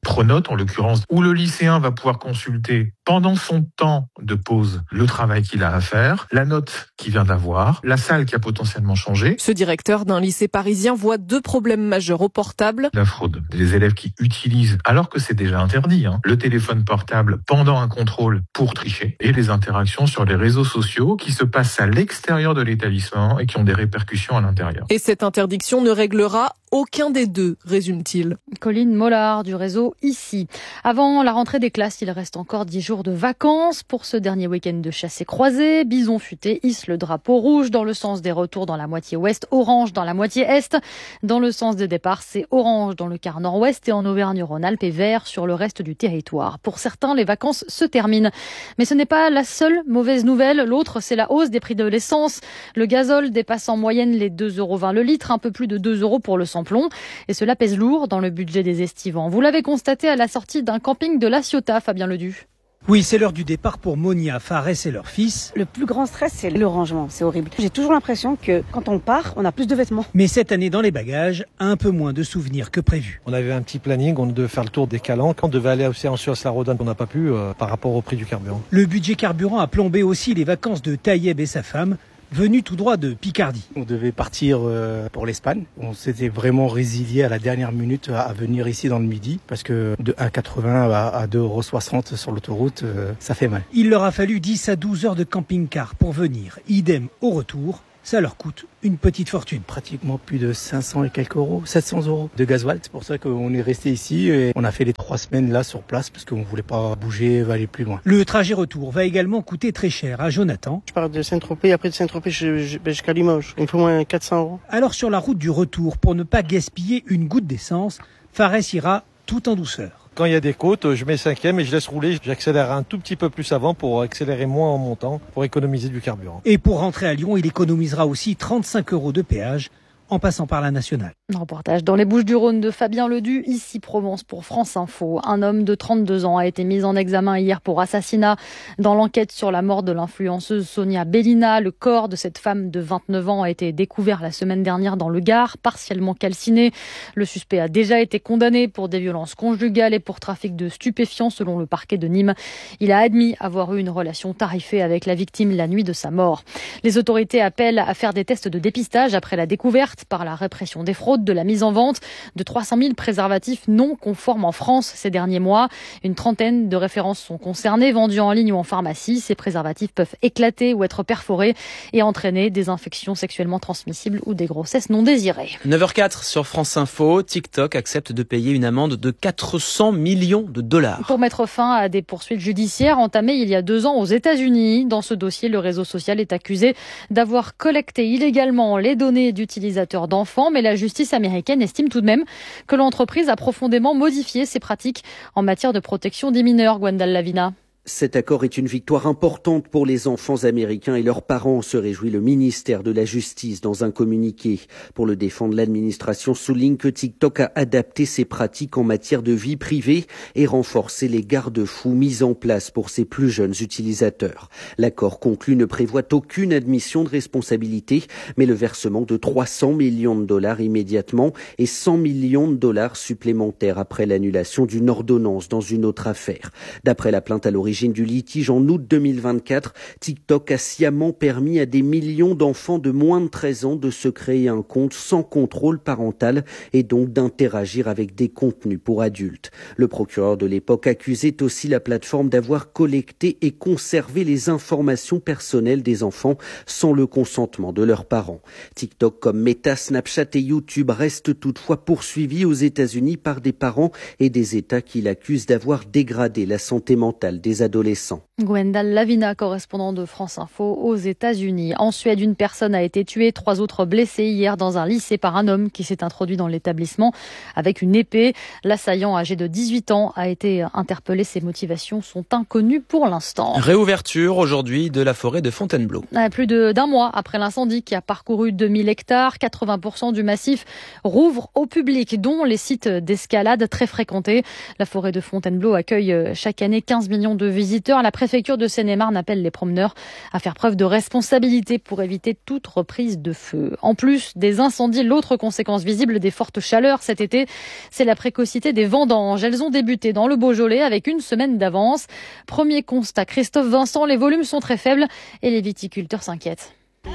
Pronote, en l'occurrence, où le lycéen va pouvoir consulter pendant son temps de pause le travail qu'il a à faire, la note qu'il vient d'avoir, la salle qui a potentiellement changé. Ce directeur d'un lycée parisien voit deux problèmes majeurs au portable. La fraude. Les élèves qui utilisent, alors que c'est déjà interdit, hein, le téléphone portable pendant un contrôle pour tricher, et les interactions sur les réseaux sociaux qui se passent à l'extérieur de l'établissement et qui ont des répercussions à l'intérieur. Et cette interdiction ne réglera aucun des deux, résume-t-il. Colline Mollard du réseau Ici. Avant la rentrée des classes, il reste encore dix jours de vacances pour ce dernier week-end de chassé-croisé. Bison futé hisse le drapeau rouge dans le sens des retours dans la moitié ouest, orange dans la moitié est. Dans le sens des départs, c'est orange dans le quart nord-ouest et en Auvergne-Rhône-Alpes et vert sur le reste du territoire. Pour certains, les vacances se terminent. Mais ce n'est pas la seule mauvaise nouvelle. L'autre, c'est la hausse des prix de l'essence. Le gazole dépasse en moyenne les deux euros vingt le litre, un peu plus de deux euros pour le sans-plomb. Et cela pèse lourd dans le budget des estivants. Vous l'avez constaté à la sortie d'un camping de La Ciotat, Fabien Ledu. Oui, c'est l'heure du départ pour Monia, Fares et leur fils. Le plus grand stress, c'est le rangement. C'est horrible. J'ai toujours l'impression que quand on part, on a plus de vêtements. Mais cette année, dans les bagages, un peu moins de souvenirs que prévu. On avait un petit planning, on devait faire le tour des calanques. On devait aller aussi en Suisse-la-Rodane, on n'a pas pu euh, par rapport au prix du carburant. Le budget carburant a plombé aussi les vacances de Taïeb et sa femme, venu tout droit de Picardie. On devait partir pour l'Espagne. On s'était vraiment résilié à la dernière minute à venir ici dans le Midi parce que de un euro quatre-vingts à deux euros soixante sur l'autoroute, ça fait mal. Il leur a fallu dix à douze heures de camping-car pour venir. Idem au retour. Ça leur coûte une petite fortune. Pratiquement plus de cinq cents et quelques euros, sept cents euros de gasoil. C'est pour ça qu'on est resté ici et on a fait les trois semaines là sur place parce qu'on ne voulait pas bouger, aller plus loin. Le trajet retour va également coûter très cher à Jonathan. Je pars de Saint-Tropez, après de Saint-Tropez jusqu'à Limoges. Il me faut moins quatre cents euros. Alors sur la route du retour, pour ne pas gaspiller une goutte d'essence, Fares ira tout en douceur. Quand il y a des côtes, je mets cinquième et je laisse rouler. J'accélère un tout petit peu plus avant pour accélérer moins en montant, pour économiser du carburant. Et pour rentrer à Lyon, il économisera aussi trente-cinq euros de péage en passant par la nationale. Un reportage dans les Bouches-du-Rhône de Fabien Ledu, ici Provence pour France Info. Un homme de trente-deux ans a été mis en examen hier pour assassinat. Dans l'enquête sur la mort de l'influenceuse Sonia Bellina, le corps de cette femme de vingt-neuf ans a été découvert la semaine dernière dans le Gard, partiellement calciné. Le suspect a déjà été condamné pour des violences conjugales et pour trafic de stupéfiants selon le parquet de Nîmes. Il a admis avoir eu une relation tarifée avec la victime la nuit de sa mort. Les autorités appellent à faire des tests de dépistage après la découverte par la répression des fraudes de la mise en vente de trois cent mille préservatifs non conformes en France ces derniers mois. Une trentaine de références sont concernées, vendus en ligne ou en pharmacie. Ces préservatifs peuvent éclater ou être perforés et entraîner des infections sexuellement transmissibles ou des grossesses non désirées. neuf heures quatre sur France Info, TikTok accepte de payer une amende de quatre cents millions de dollars. Pour mettre fin à des poursuites judiciaires entamées il y a deux ans aux États-Unis. Dans ce dossier, le réseau social est accusé d'avoir collecté illégalement les données d'utilisateurs d'enfants, mais la justice américaine estime tout de même que l'entreprise a profondément modifié ses pratiques en matière de protection des mineurs. Gwendal Lavina. Cet accord est une victoire importante pour les enfants américains et leurs parents, se réjouit le ministère de la Justice dans un communiqué. Pour le défendre, l'administration souligne que TikTok a adapté ses pratiques en matière de vie privée et renforcé les garde-fous mis en place pour ses plus jeunes utilisateurs. L'accord conclu ne prévoit aucune admission de responsabilité, mais le versement de trois cents millions de dollars immédiatement et cent millions de dollars supplémentaires après l'annulation d'une ordonnance dans une autre affaire. D'après la plainte à l'origine du litige en août deux mille vingt-quatre, TikTok a sciemment permis à des millions d'enfants de moins de treize ans de se créer un compte sans contrôle parental et donc d'interagir avec des contenus pour adultes. Le procureur de l'époque accusait aussi la plateforme d'avoir collecté et conservé les informations personnelles des enfants sans le consentement de leurs parents. TikTok comme Meta, Snapchat et YouTube restent toutefois poursuivis aux États-Unis par des parents et des États qui l'accusent d'avoir dégradé la santé mentale des adolescents. Gwendal Lavina, correspondant de France Info aux États-Unis. En Suède, une personne a été tuée, trois autres blessés hier dans un lycée par un homme qui s'est introduit dans l'établissement avec une épée. L'assaillant âgé de dix-huit ans a été interpellé. Ses motivations sont inconnues pour l'instant. Réouverture aujourd'hui de la forêt de Fontainebleau. Plus de d'un mois après l'incendie qui a parcouru deux mille hectares, quatre-vingts pour cent du massif rouvre au public, dont les sites d'escalade très fréquentés. La forêt de Fontainebleau accueille chaque année quinze millions de visiteurs. La préfecture préfecture de Seine-et-Marne appelle les promeneurs à faire preuve de responsabilité pour éviter toute reprise de feu. En plus des incendies, l'autre conséquence visible des fortes chaleurs cet été, c'est la précocité des vendanges. Elles ont débuté dans le Beaujolais avec une semaine d'avance. Premier constat, Christophe Vincent, les volumes sont très faibles et les viticulteurs s'inquiètent.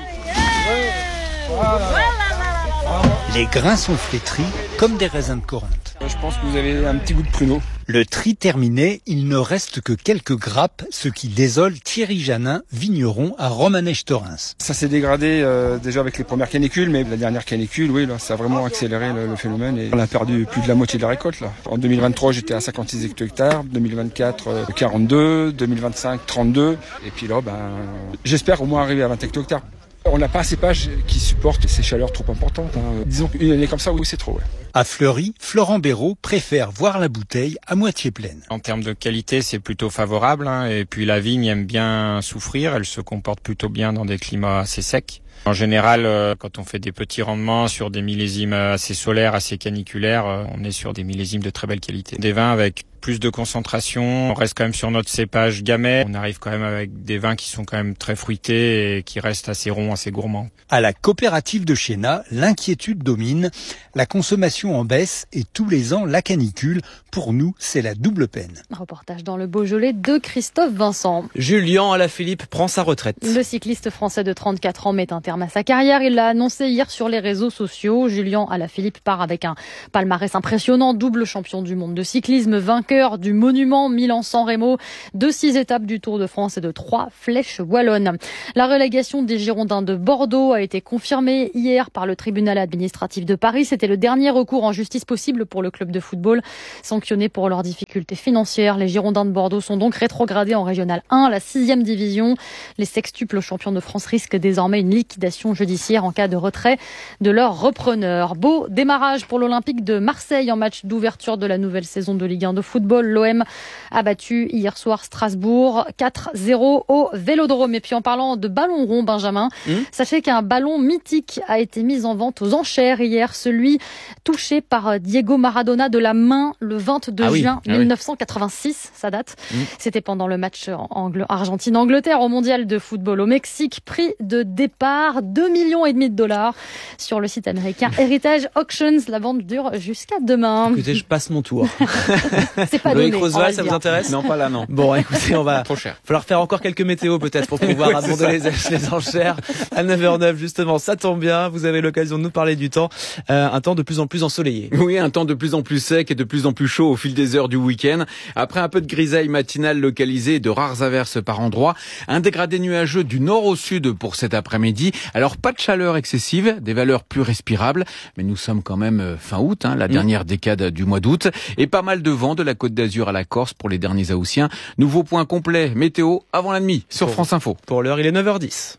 Les grains sont flétris comme des raisins de Corinthe. Je pense que vous avez un petit goût de pruneau. Le tri terminé, il ne reste que quelques grappes, ce qui désole Thierry Janin, vigneron à Romanèche-Thorens. Ça s'est dégradé euh, déjà avec les premières canicules, mais la dernière canicule, oui, là, ça a vraiment accéléré le, le phénomène et on a perdu plus de la moitié de la récolte. Là. En deux mille vingt-trois, j'étais à cinquante-six hectares, deux mille vingt-quatre, euh, quarante-deux, deux mille vingt-cinq, trente-deux, et puis là, ben, j'espère au moins arriver à vingt hectares. On n'a pas un cépage qui supporte ces chaleurs trop importantes. Hein. Disons qu'une année comme ça, oui, c'est trop. Ouais. À Fleury, Florent Béraud préfère voir la bouteille à moitié pleine. En termes de qualité, c'est plutôt favorable. Hein. Et puis la vigne aime bien souffrir. Elle se comporte plutôt bien dans des climats assez secs. En général, euh, quand on fait des petits rendements sur des millésimes assez solaires, assez caniculaires, euh, on est sur des millésimes de très belle qualité. Des vins avec plus de concentration, on reste quand même sur notre cépage Gamay. On arrive quand même avec des vins qui sont quand même très fruités et qui restent assez ronds, assez gourmands. À la coopérative de Chéna, l'inquiétude domine. La consommation en baisse et tous les ans la canicule. Pour nous, c'est la double peine. Reportage dans le Beaujolais de Christophe Vincent. Julien Alaphilippe prend sa retraite. Le cycliste français de trente-quatre ans met un terme à sa carrière. Il l'a annoncé hier sur les réseaux sociaux. Julien Alaphilippe part avec un palmarès impressionnant. Double champion du monde de cyclisme, vainqueur du monument Milan-San Remo, de six étapes du Tour de France et de trois flèches wallonnes. La relégation des Girondins de Bordeaux a été confirmée hier par le tribunal administratif de Paris. C'était le dernier recours en justice possible pour le club de football. Sanctionnés pour leurs difficultés financières, les Girondins de Bordeaux sont donc rétrogradés en Régional un, la sixième division. Les sextuples champions de France risquent désormais une liquidation judiciaire en cas de retrait de leur repreneur. Beau démarrage pour l'Olympique de Marseille en match d'ouverture de la nouvelle saison de Ligue un de football. L'O M a battu hier soir Strasbourg quatre zéro au Vélodrome. Et puis en parlant de ballon rond, Benjamin, mmh. sachez qu'un ballon mythique a été mis en vente aux enchères hier, celui touché par Diego Maradona de la main le vingt-deux ah juin oui. mille neuf cent quatre-vingt-six, ça date. Mmh. C'était pendant le match Angl- Argentine-Angleterre au mondial de football au Mexique. Prix de départ deux virgule cinq millions de dollars sur le site américain Heritage Auctions. La vente dure jusqu'à demain. Écoutez, je passe mon tour. C'est pas Loïc donné. Roosevelt, ça vous intéresse? Non, pas là, non. Bon, écoutez, on va trop cher. Falloir faire encore quelques météos peut-être pour pouvoir ouais, abonder les, les enchères à neuf heures neuf justement. Ça tombe bien, vous avez l'occasion de nous parler du temps, euh, un temps de plus en plus ensoleillé. Oui, un temps de plus en plus sec et de plus en plus chaud au fil des heures du week-end. Après un peu de grisaille matinale localisée et de rares averses par endroits, un dégradé nuageux du nord au sud pour cet après-midi. Alors pas de chaleur excessive, des valeurs plus respirables, mais nous sommes quand même fin août, hein, la mmh. dernière décade du mois d'août, et pas mal de vent de la Côte d'Azur à la Corse pour les derniers Haussiens. Nouveau point complet météo avant la nuit sur pour, France Info. Pour l'heure, il est neuf heures dix.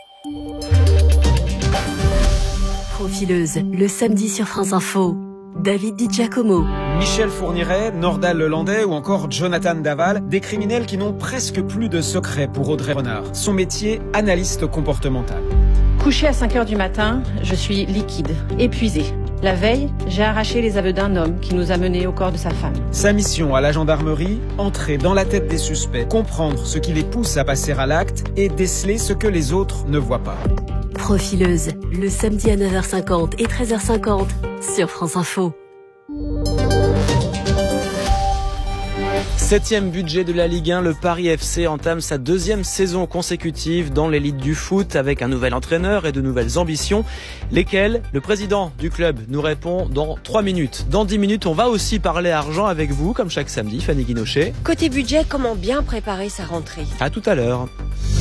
Profileuse, le samedi sur France Info. David Di Giacomo. Michel Fourniret, Nordal Lelandais ou encore Jonathan Daval, des criminels qui n'ont presque plus de secret pour Audrey Renard. Son métier, analyste comportemental. Couché à cinq heures du matin, je suis liquide, épuisée. La veille, j'ai arraché les aveux d'un homme qui nous a menés au corps de sa femme. Sa mission à la gendarmerie, entrer dans la tête des suspects, comprendre ce qui les pousse à passer à l'acte et déceler ce que les autres ne voient pas. Profileuse, le samedi à neuf heures cinquante et treize heures cinquante sur France Info. Septième budget de la Ligue un, le Paris F C entame sa deuxième saison consécutive dans l'élite du foot avec un nouvel entraîneur et de nouvelles ambitions. Lesquelles? Le président du club nous répond dans trois minutes. Dans dix minutes, on va aussi parler argent avec vous, comme chaque samedi, Fanny Guinochet. Côté budget, comment bien préparer sa rentrée? À tout à l'heure.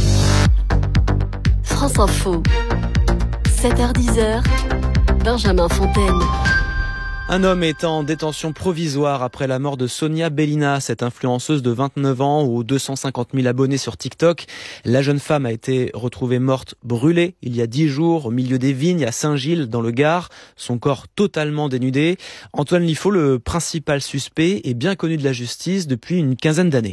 France Info, sept heures dix, Benjamin Fontaine. Un homme est en détention provisoire après la mort de Sonia Bellina, cette influenceuse de vingt-neuf ans aux deux cent cinquante mille abonnés sur TikTok. La jeune femme a été retrouvée morte brûlée il y a dix jours au milieu des vignes à Saint-Gilles dans le Gard. Son corps totalement dénudé. Antoine Liffaut, le principal suspect, est bien connu de la justice depuis une quinzaine d'années.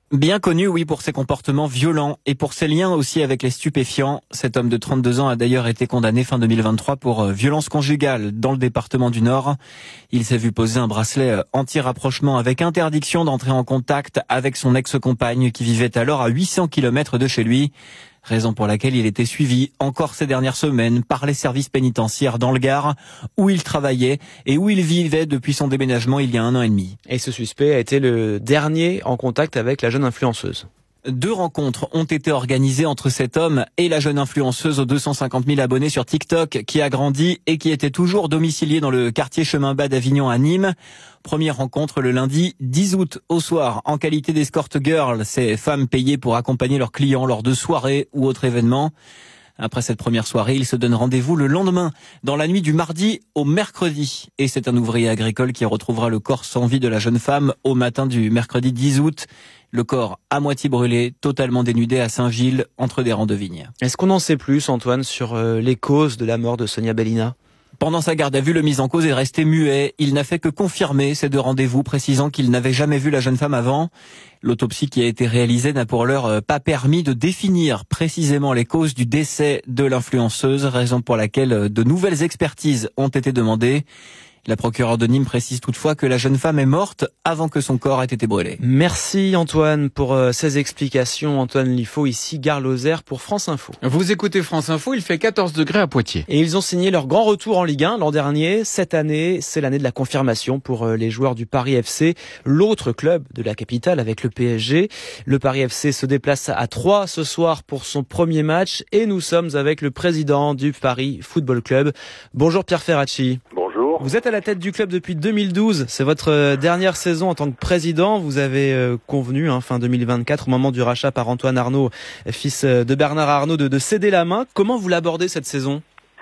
Bien connu, oui, pour ses comportements violents et pour ses liens aussi avec les stupéfiants. Cet homme de trente-deux ans a d'ailleurs été condamné fin deux mille vingt-trois pour violence conjugale dans le département du Nord. Il s'est vu poser un bracelet anti-rapprochement avec interdiction d'entrer en contact avec son ex-compagne qui vivait alors à huit cents kilomètres de chez lui. Raison pour laquelle il était suivi encore ces dernières semaines par les services pénitentiaires dans le Gard, où il travaillait et où il vivait depuis son déménagement il y a un an et demi. Et ce suspect a été le dernier en contact avec la jeune influenceuse. Deux rencontres ont été organisées entre cet homme et la jeune influenceuse aux deux cent cinquante mille abonnés sur TikTok qui a grandi et qui était toujours domiciliée dans le quartier Chemin Bas d'Avignon à Nîmes. Première rencontre le lundi dix août au soir en qualité d'escort girl, ces femmes payées pour accompagner leurs clients lors de soirées ou autres événements. Après cette première soirée, ils se donnent rendez-vous le lendemain, dans la nuit du mardi au mercredi. Et c'est un ouvrier agricole qui retrouvera le corps sans vie de la jeune femme au matin du mercredi dix août. Le corps à moitié brûlé, totalement dénudé à Saint-Gilles, entre des rangs de vignes. Est-ce qu'on en sait plus, Antoine, sur les causes de la mort de Sonia Bellina ? Pendant sa garde à vue, le mis en cause est resté muet. Il n'a fait que confirmer ces deux rendez-vous, précisant qu'il n'avait jamais vu la jeune femme avant. L'autopsie qui a été réalisée n'a pour l'heure pas permis de définir précisément les causes du décès de l'influenceuse, raison pour laquelle de nouvelles expertises ont été demandées. La procureure de Nîmes précise toutefois que la jeune femme est morte avant que son corps ait été brûlé. Merci Antoine pour euh, ces explications. Antoine Liffaut, ici, Gare Lozère pour France Info. Vous écoutez France Info, il fait quatorze degrés à Poitiers. Et ils ont signé leur grand retour en Ligue un l'an dernier. Cette année, c'est l'année de la confirmation pour euh, les joueurs du Paris F C, l'autre club de la capitale avec le P S G. Le Paris F C se déplace à Troyes ce soir pour son premier match et nous sommes avec le président du Paris Football Club. Bonjour Pierre Ferracci. Bonjour. Vous êtes à la tête du club depuis deux mille douze, c'est votre dernière saison en tant que président. Vous avez euh, convenu, hein, fin deux mille vingt-quatre, au moment du rachat par Antoine Arnaud, fils de Bernard Arnault, de, de céder la main. Comment vous l'abordez cette saison ?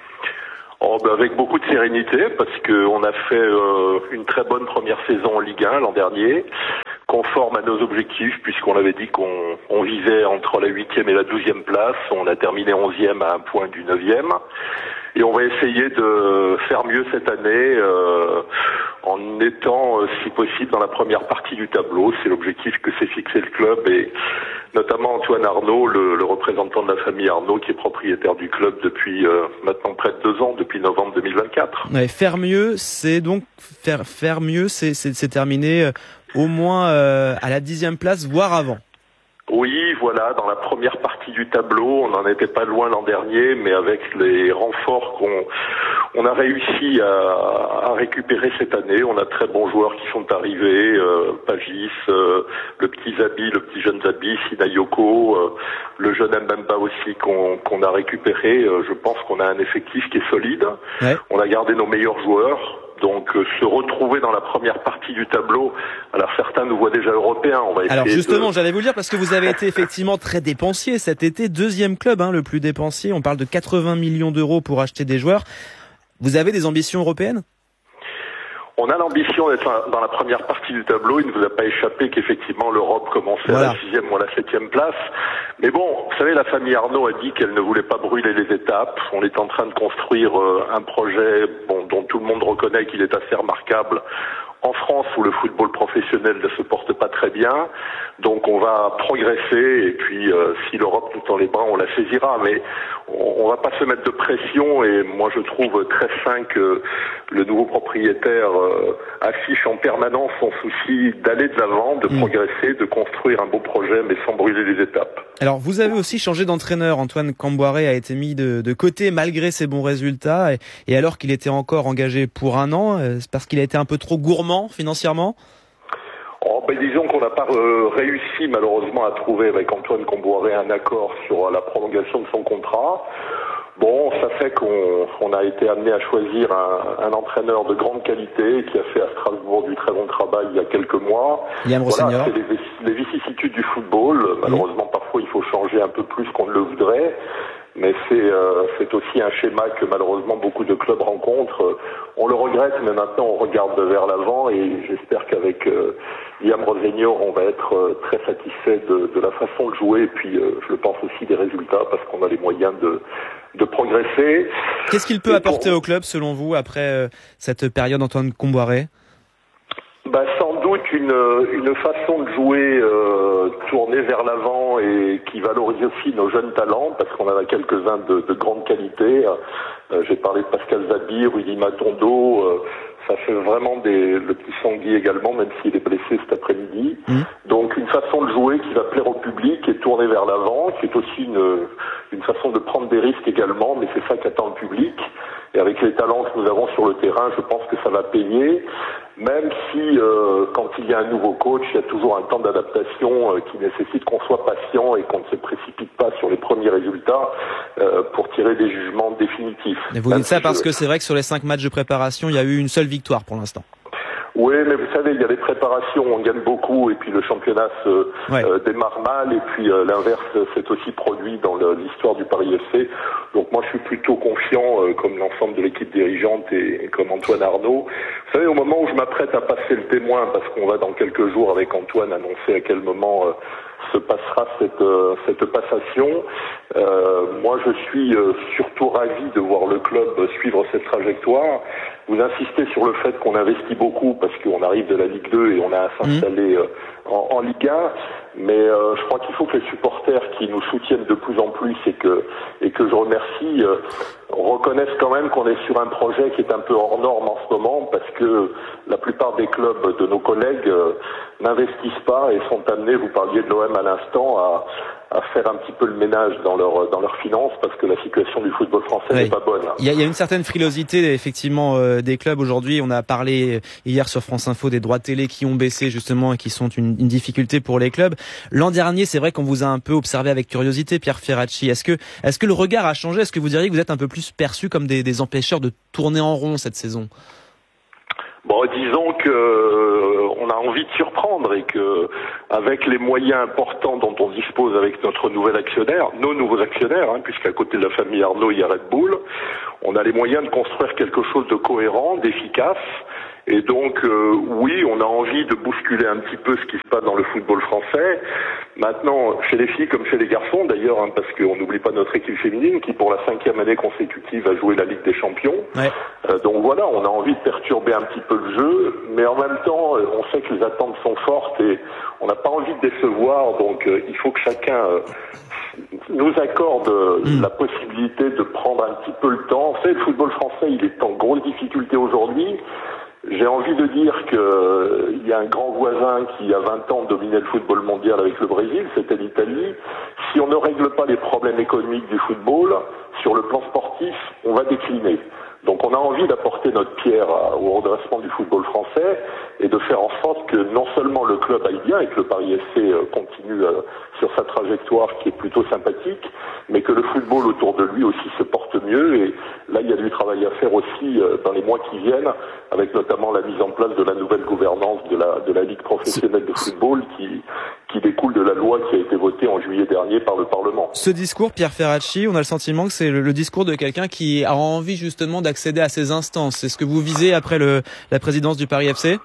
Oh, ben avec beaucoup de sérénité, parce qu'on a fait euh, une très bonne première saison en Ligue un l'an dernier, conforme à nos objectifs, puisqu'on avait dit qu'on on visait entre la huitième et la douzième place. On a terminé onzième à un point du neuvième. Et on va essayer de faire mieux cette année euh, en étant, euh, si possible, dans la première partie du tableau. C'est l'objectif que s'est fixé le club et notamment Antoine Arnaud, le, le représentant de la famille Arnaud, qui est propriétaire du club depuis euh, maintenant près de deux ans, depuis novembre deux mille vingt-quatre. Ouais, faire mieux, c'est donc faire faire mieux, c'est c'est, c'est terminer euh, au moins euh, à la dixième place, voire avant. Oui, voilà, dans la première partie du tableau, on n'en était pas loin l'an dernier, mais avec les renforts qu'on on a réussi à, à récupérer cette année, on a très bons joueurs qui sont arrivés, euh, Pagis, euh, le petit Zabi, le petit jeune Zabi, Sinayoko, euh, le jeune Mbemba aussi qu'on qu'on a récupéré. Euh, je pense qu'on a un effectif qui est solide. Ouais. On a gardé nos meilleurs joueurs. Donc euh, se retrouver dans la première partie du tableau, alors certains nous voient déjà européens, on va essayer. Alors justement, de... j'allais vous le dire parce que vous avez été effectivement très dépensier cet été, deuxième club hein, le plus dépensier, on parle de quatre-vingts millions d'euros pour acheter des joueurs. Vous avez des ambitions européennes ? On a l'ambition d'être dans la première partie du tableau. Il ne vous a pas échappé qu'effectivement l'Europe commençait voilà. à la sixième ou à la septième place. Mais bon, vous savez, la famille Arnaud a dit qu'elle ne voulait pas brûler les étapes. On est en train de construire euh, un projet bon, dont tout le monde reconnaît qu'il est assez remarquable. En France, où le football professionnel ne se porte pas très bien, donc on va progresser et puis euh, si l'Europe nous tend les bras, on la saisira. Mais on, on va pas se mettre de pression et moi je trouve très sain que le nouveau propriétaire euh, affiche en permanence son souci d'aller de l'avant, de mmh. progresser, de construire un beau projet, mais sans brûler les étapes. Alors vous avez aussi changé d'entraîneur. Antoine Camboiré a été mis de, de côté malgré ses bons résultats et, et alors qu'il était encore engagé pour un an, euh, c'est parce qu'il a été un peu trop gourmand financièrement? Oh, ben disons qu'on n'a pas euh, réussi malheureusement à trouver avec Antoine Camboiré un accord sur la prolongation de son contrat. Bon, ça fait qu'on on a été amené à choisir un, un entraîneur de grande qualité qui a fait à Strasbourg du très bon travail il y a quelques mois. Liam Voilà, c'est les, les vicissitudes du football. Malheureusement, parfois il faut changer un peu plus qu'on ne le voudrait. Mais c'est euh, c'est aussi un schéma que malheureusement beaucoup de clubs rencontrent. On le regrette, mais maintenant on regarde vers l'avant et j'espère qu'avec euh, Liam Rosenior, on va être euh, très satisfait de, de la façon de jouer et puis euh, je le pense aussi des résultats parce qu'on a les moyens de, de progresser. Qu'est-ce qu'il peut et apporter pour... au club selon vous après euh, cette période Antoine Camboiré? Bah, sans doute doute une, une façon de jouer euh, tournée vers l'avant et qui valorise aussi nos jeunes talents, parce qu'on en a quelques-uns de, de grande qualité. Euh, j'ai parlé de Pascal Zabi, Rudy Matondo, euh, ça fait vraiment des, le petit Sanguy également, même s'il est blessé cet après-midi. Mmh. Donc une façon de jouer qui va plaire au public et tourner vers l'avant, qui est aussi une, une façon de prendre des risques également, mais c'est ça qu'attend le public. Et avec les talents que nous avons sur le terrain, je pense que ça va payer, même si euh, quand il y a un nouveau coach, il y a toujours un temps d'adaptation euh, qui nécessite qu'on soit patient et qu'on ne se précipite pas sur les premiers résultats euh, pour tirer des jugements définitifs. Et vous dites ça parce que c'est vrai que sur les cinq matchs de préparation, il y a eu une seule victoire pour l'instant. Oui, mais vous savez, il y a des préparations, on gagne beaucoup, et puis le championnat se ouais. euh, démarre mal, et puis euh, l'inverse s'est aussi produit dans le, l'histoire du Paris F C. Donc moi, je suis plutôt confiant, euh, comme l'ensemble de l'équipe dirigeante et, et comme Antoine Arnaud. Vous savez, au moment où je m'apprête à passer le témoin, parce qu'on va dans quelques jours avec Antoine annoncer à quel moment euh, se passera cette, euh, cette passation, euh, moi je suis euh, surtout ravi de voir le club suivre cette trajectoire. Vous insistez sur le fait qu'on investit beaucoup parce qu'on arrive de la Ligue deux et on a à s'installer euh, en, en Ligue un, mais euh, je crois qu'il faut que les supporters qui nous soutiennent de plus en plus et que et que je remercie euh, reconnaissent quand même qu'on est sur un projet qui est un peu hors norme en ce moment, parce que la plupart des clubs de nos collègues euh, n'investissent pas et sont amenés, vous parliez de l'O M à l'instant, à à faire un petit peu le ménage dans leurs dans leurs finances, parce que la situation du football français oui. n'est pas bonne. Il y a, il y a une certaine frilosité effectivement euh, des clubs aujourd'hui. On a parlé hier sur France Info des droits télé qui ont baissé justement et qui sont une, une difficulté pour les clubs. L'an dernier, c'est vrai qu'on vous a un peu observé avec curiosité, Pierre Ferracci. Est-ce que est-ce que le regard a changé? Est-ce que vous diriez que vous êtes un peu plus perçus comme des, des empêcheurs de tourner en rond cette saison? Bon, disons que euh, on a envie de surprendre et que avec les moyens importants dont on dispose avec notre nouvel actionnaire, nos nouveaux actionnaires, hein, puisqu'à côté de la famille Arnaud, il y a Red Bull, on a les moyens de construire quelque chose de cohérent, d'efficace. Et donc, euh, oui, on a envie de bousculer un petit peu ce qui se passe dans le football français. Maintenant, chez les filles comme chez les garçons, d'ailleurs, hein, parce qu'on n'oublie pas notre équipe féminine qui, pour la cinquième année consécutive, a joué la Ligue des Champions. Ouais. Euh, donc voilà, on a envie de perturber un petit peu le jeu, mais en même temps, on sait que les attentes sont fortes et on n'a pas envie de décevoir. Donc, euh, il faut que chacun euh, nous accorde euh, mmh. la possibilité de prendre un petit peu le temps. Vous savez, le football français, il est en grosse difficulté aujourd'hui. J'ai envie de dire qu'il euh, y a un grand voisin qui, a vingt ans, dominait le football mondial avec le Brésil, c'était l'Italie. Si on ne règle pas les problèmes économiques du football, sur le plan sportif, on va décliner. Donc on a envie d'apporter notre pierre à, au redressement du football français et de faire en sorte que non seulement le club aille bien et que le Paris F C euh, continue euh, sur sa trajectoire qui est plutôt sympathique, mais que le football autour de lui aussi se porte mieux. Et là, il y a du travail à faire aussi euh, dans les mois qui viennent, avec notamment la mise en place de la nouvelle gouvernance de la, de la Ligue professionnelle de football qui, qui découle de la loi qui a été votée en juillet dernier par le Parlement. Ce discours, Pierre Ferracci, on a le sentiment que c'est le, le discours de quelqu'un qui a envie justement d'accéder à ces instances. C'est ce que vous visez après le, la présidence du Paris F C?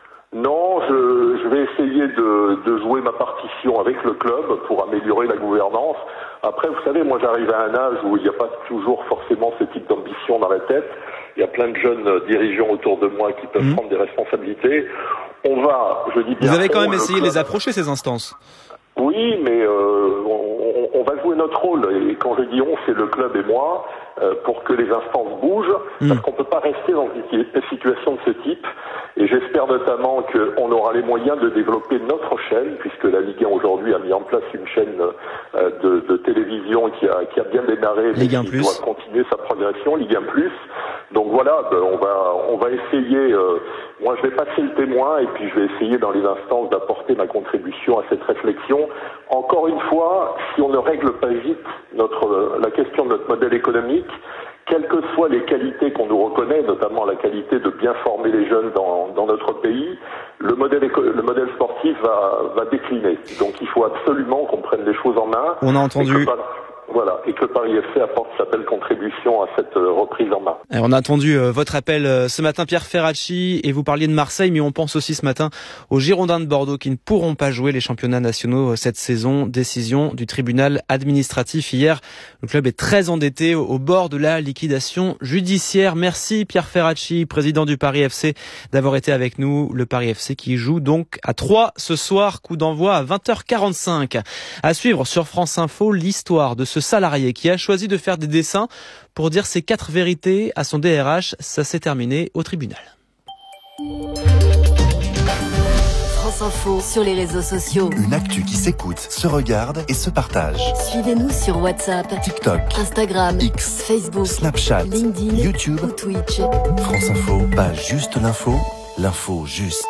Non, je, je vais essayer de, de jouer ma partition avec le club pour améliorer la gouvernance. Après, vous savez, moi j'arrive à un âge où il n'y a pas toujours forcément ce type d'ambition dans la tête. Il y a plein de jeunes dirigeants autour de moi qui peuvent mmh. prendre des responsabilités. On va, je dis bien... Vous avez quand même essayé de les approcher, ces instances? Oui, mais euh, on, on va jouer notre rôle. Et quand je dis on, c'est le club et moi, euh, pour que les instances bougent, mmh. parce qu'on peut pas rester dans une situation de ce type. Et j'espère notamment qu'on aura les moyens de développer notre chaîne, puisque la Ligue un aujourd'hui a mis en place une chaîne euh, de, de télévision qui a, qui a bien démarré, mais qui doit continuer sa progression, Ligue un plus. Donc voilà, ben on va on va essayer. Euh, moi, je vais passer le témoin et puis je vais essayer dans les instances d'apporter ma contribution à cette réflexion. Encore une fois, si on ne règle pas vite notre la question de notre modèle économique, quelles que soient les qualités qu'on nous reconnaît, notamment la qualité de bien former les jeunes dans, dans notre pays, le modèle, éco- le modèle sportif va, va décliner. Donc il faut absolument qu'on prenne les choses en main. On a entendu. Voilà, et que Paris F C apporte sa belle contribution à cette reprise en main. Et on a attendu votre appel ce matin, Pierre Ferracci, et vous parliez de Marseille, mais on pense aussi ce matin aux Girondins de Bordeaux qui ne pourront pas jouer les championnats nationaux cette saison. Décision du tribunal administratif hier. Le club est très endetté au bord de la liquidation judiciaire. Merci Pierre Ferracci, président du Paris F C, d'avoir été avec nous. Le Paris F C qui joue donc à trois ce soir, coup d'envoi à vingt heures quarante-cinq. À suivre sur France Info l'histoire de ce salarié qui a choisi de faire des dessins pour dire ses quatre vérités à son D R H. Ça s'est terminé au tribunal. France Info sur les réseaux sociaux. Une actu qui s'écoute, se regarde et se partage. Suivez-nous sur WhatsApp, TikTok, Instagram, X, Facebook, Snapchat, LinkedIn, YouTube ou Twitch. France Info, pas juste l'info, l'info juste.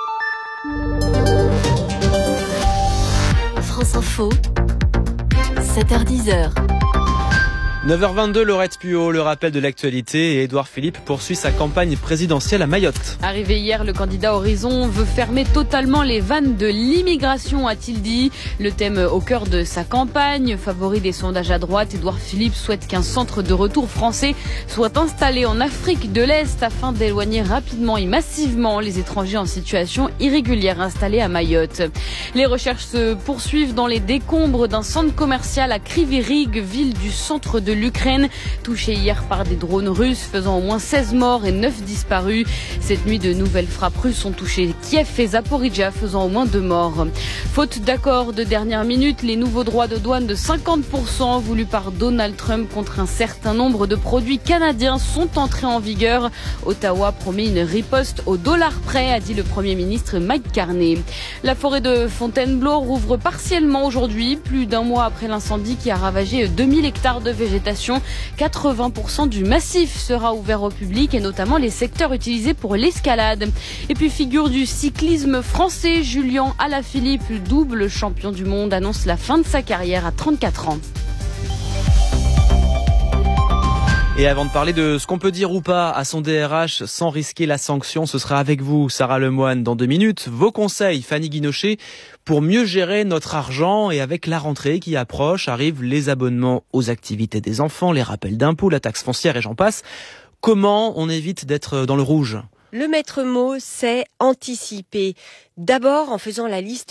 France Info, sept heures dix. neuf heures vingt-deux, Laurette Puot, le rappel de l'actualité, et Édouard Philippe poursuit sa campagne présidentielle à Mayotte. Arrivé hier, le candidat Horizon veut fermer totalement les vannes de l'immigration, a-t-il dit. Le thème au cœur de sa campagne, favori des sondages à droite, Édouard Philippe souhaite qu'un centre de retour français soit installé en Afrique de l'Est afin d'éloigner rapidement et massivement les étrangers en situation irrégulière installés à Mayotte. Les recherches se poursuivent dans les décombres d'un centre commercial à Kryvyi-Rih, ville du centre de l'Ukraine, touché hier par des drones russes, faisant au moins seize morts et neuf disparus. Cette nuit, de nouvelles frappes russes ont touché Kiev et Zaporizhzhia, faisant au moins deux morts. Faute d'accord de dernière minute, les nouveaux droits de douane de cinquante pour cent voulus par Donald Trump contre un certain nombre de produits canadiens sont entrés en vigueur. Ottawa promet une riposte au dollar près, a dit le Premier ministre Mike Carney. La forêt de Fontainebleau rouvre partiellement aujourd'hui, plus d'un mois après l'incendie qui a ravagé deux mille hectares de végétation. quatre-vingts pour cent du massif sera ouvert au public et notamment les secteurs utilisés pour l'escalade. Et puis figure du cyclisme français, Julien Alaphilippe, double champion du monde, annonce la fin de sa carrière à trente-quatre ans. Et avant de parler de ce qu'on peut dire ou pas à son D R H sans risquer la sanction, ce sera avec vous, Sarah Lemoine, dans deux minutes. Vos conseils, Fanny Guinochet, pour mieux gérer notre argent. Et avec la rentrée qui approche, arrivent les abonnements aux activités des enfants, les rappels d'impôts, la taxe foncière et j'en passe. Comment on évite d'être dans le rouge ? Le maître mot, c'est anticiper. D'abord en faisant la liste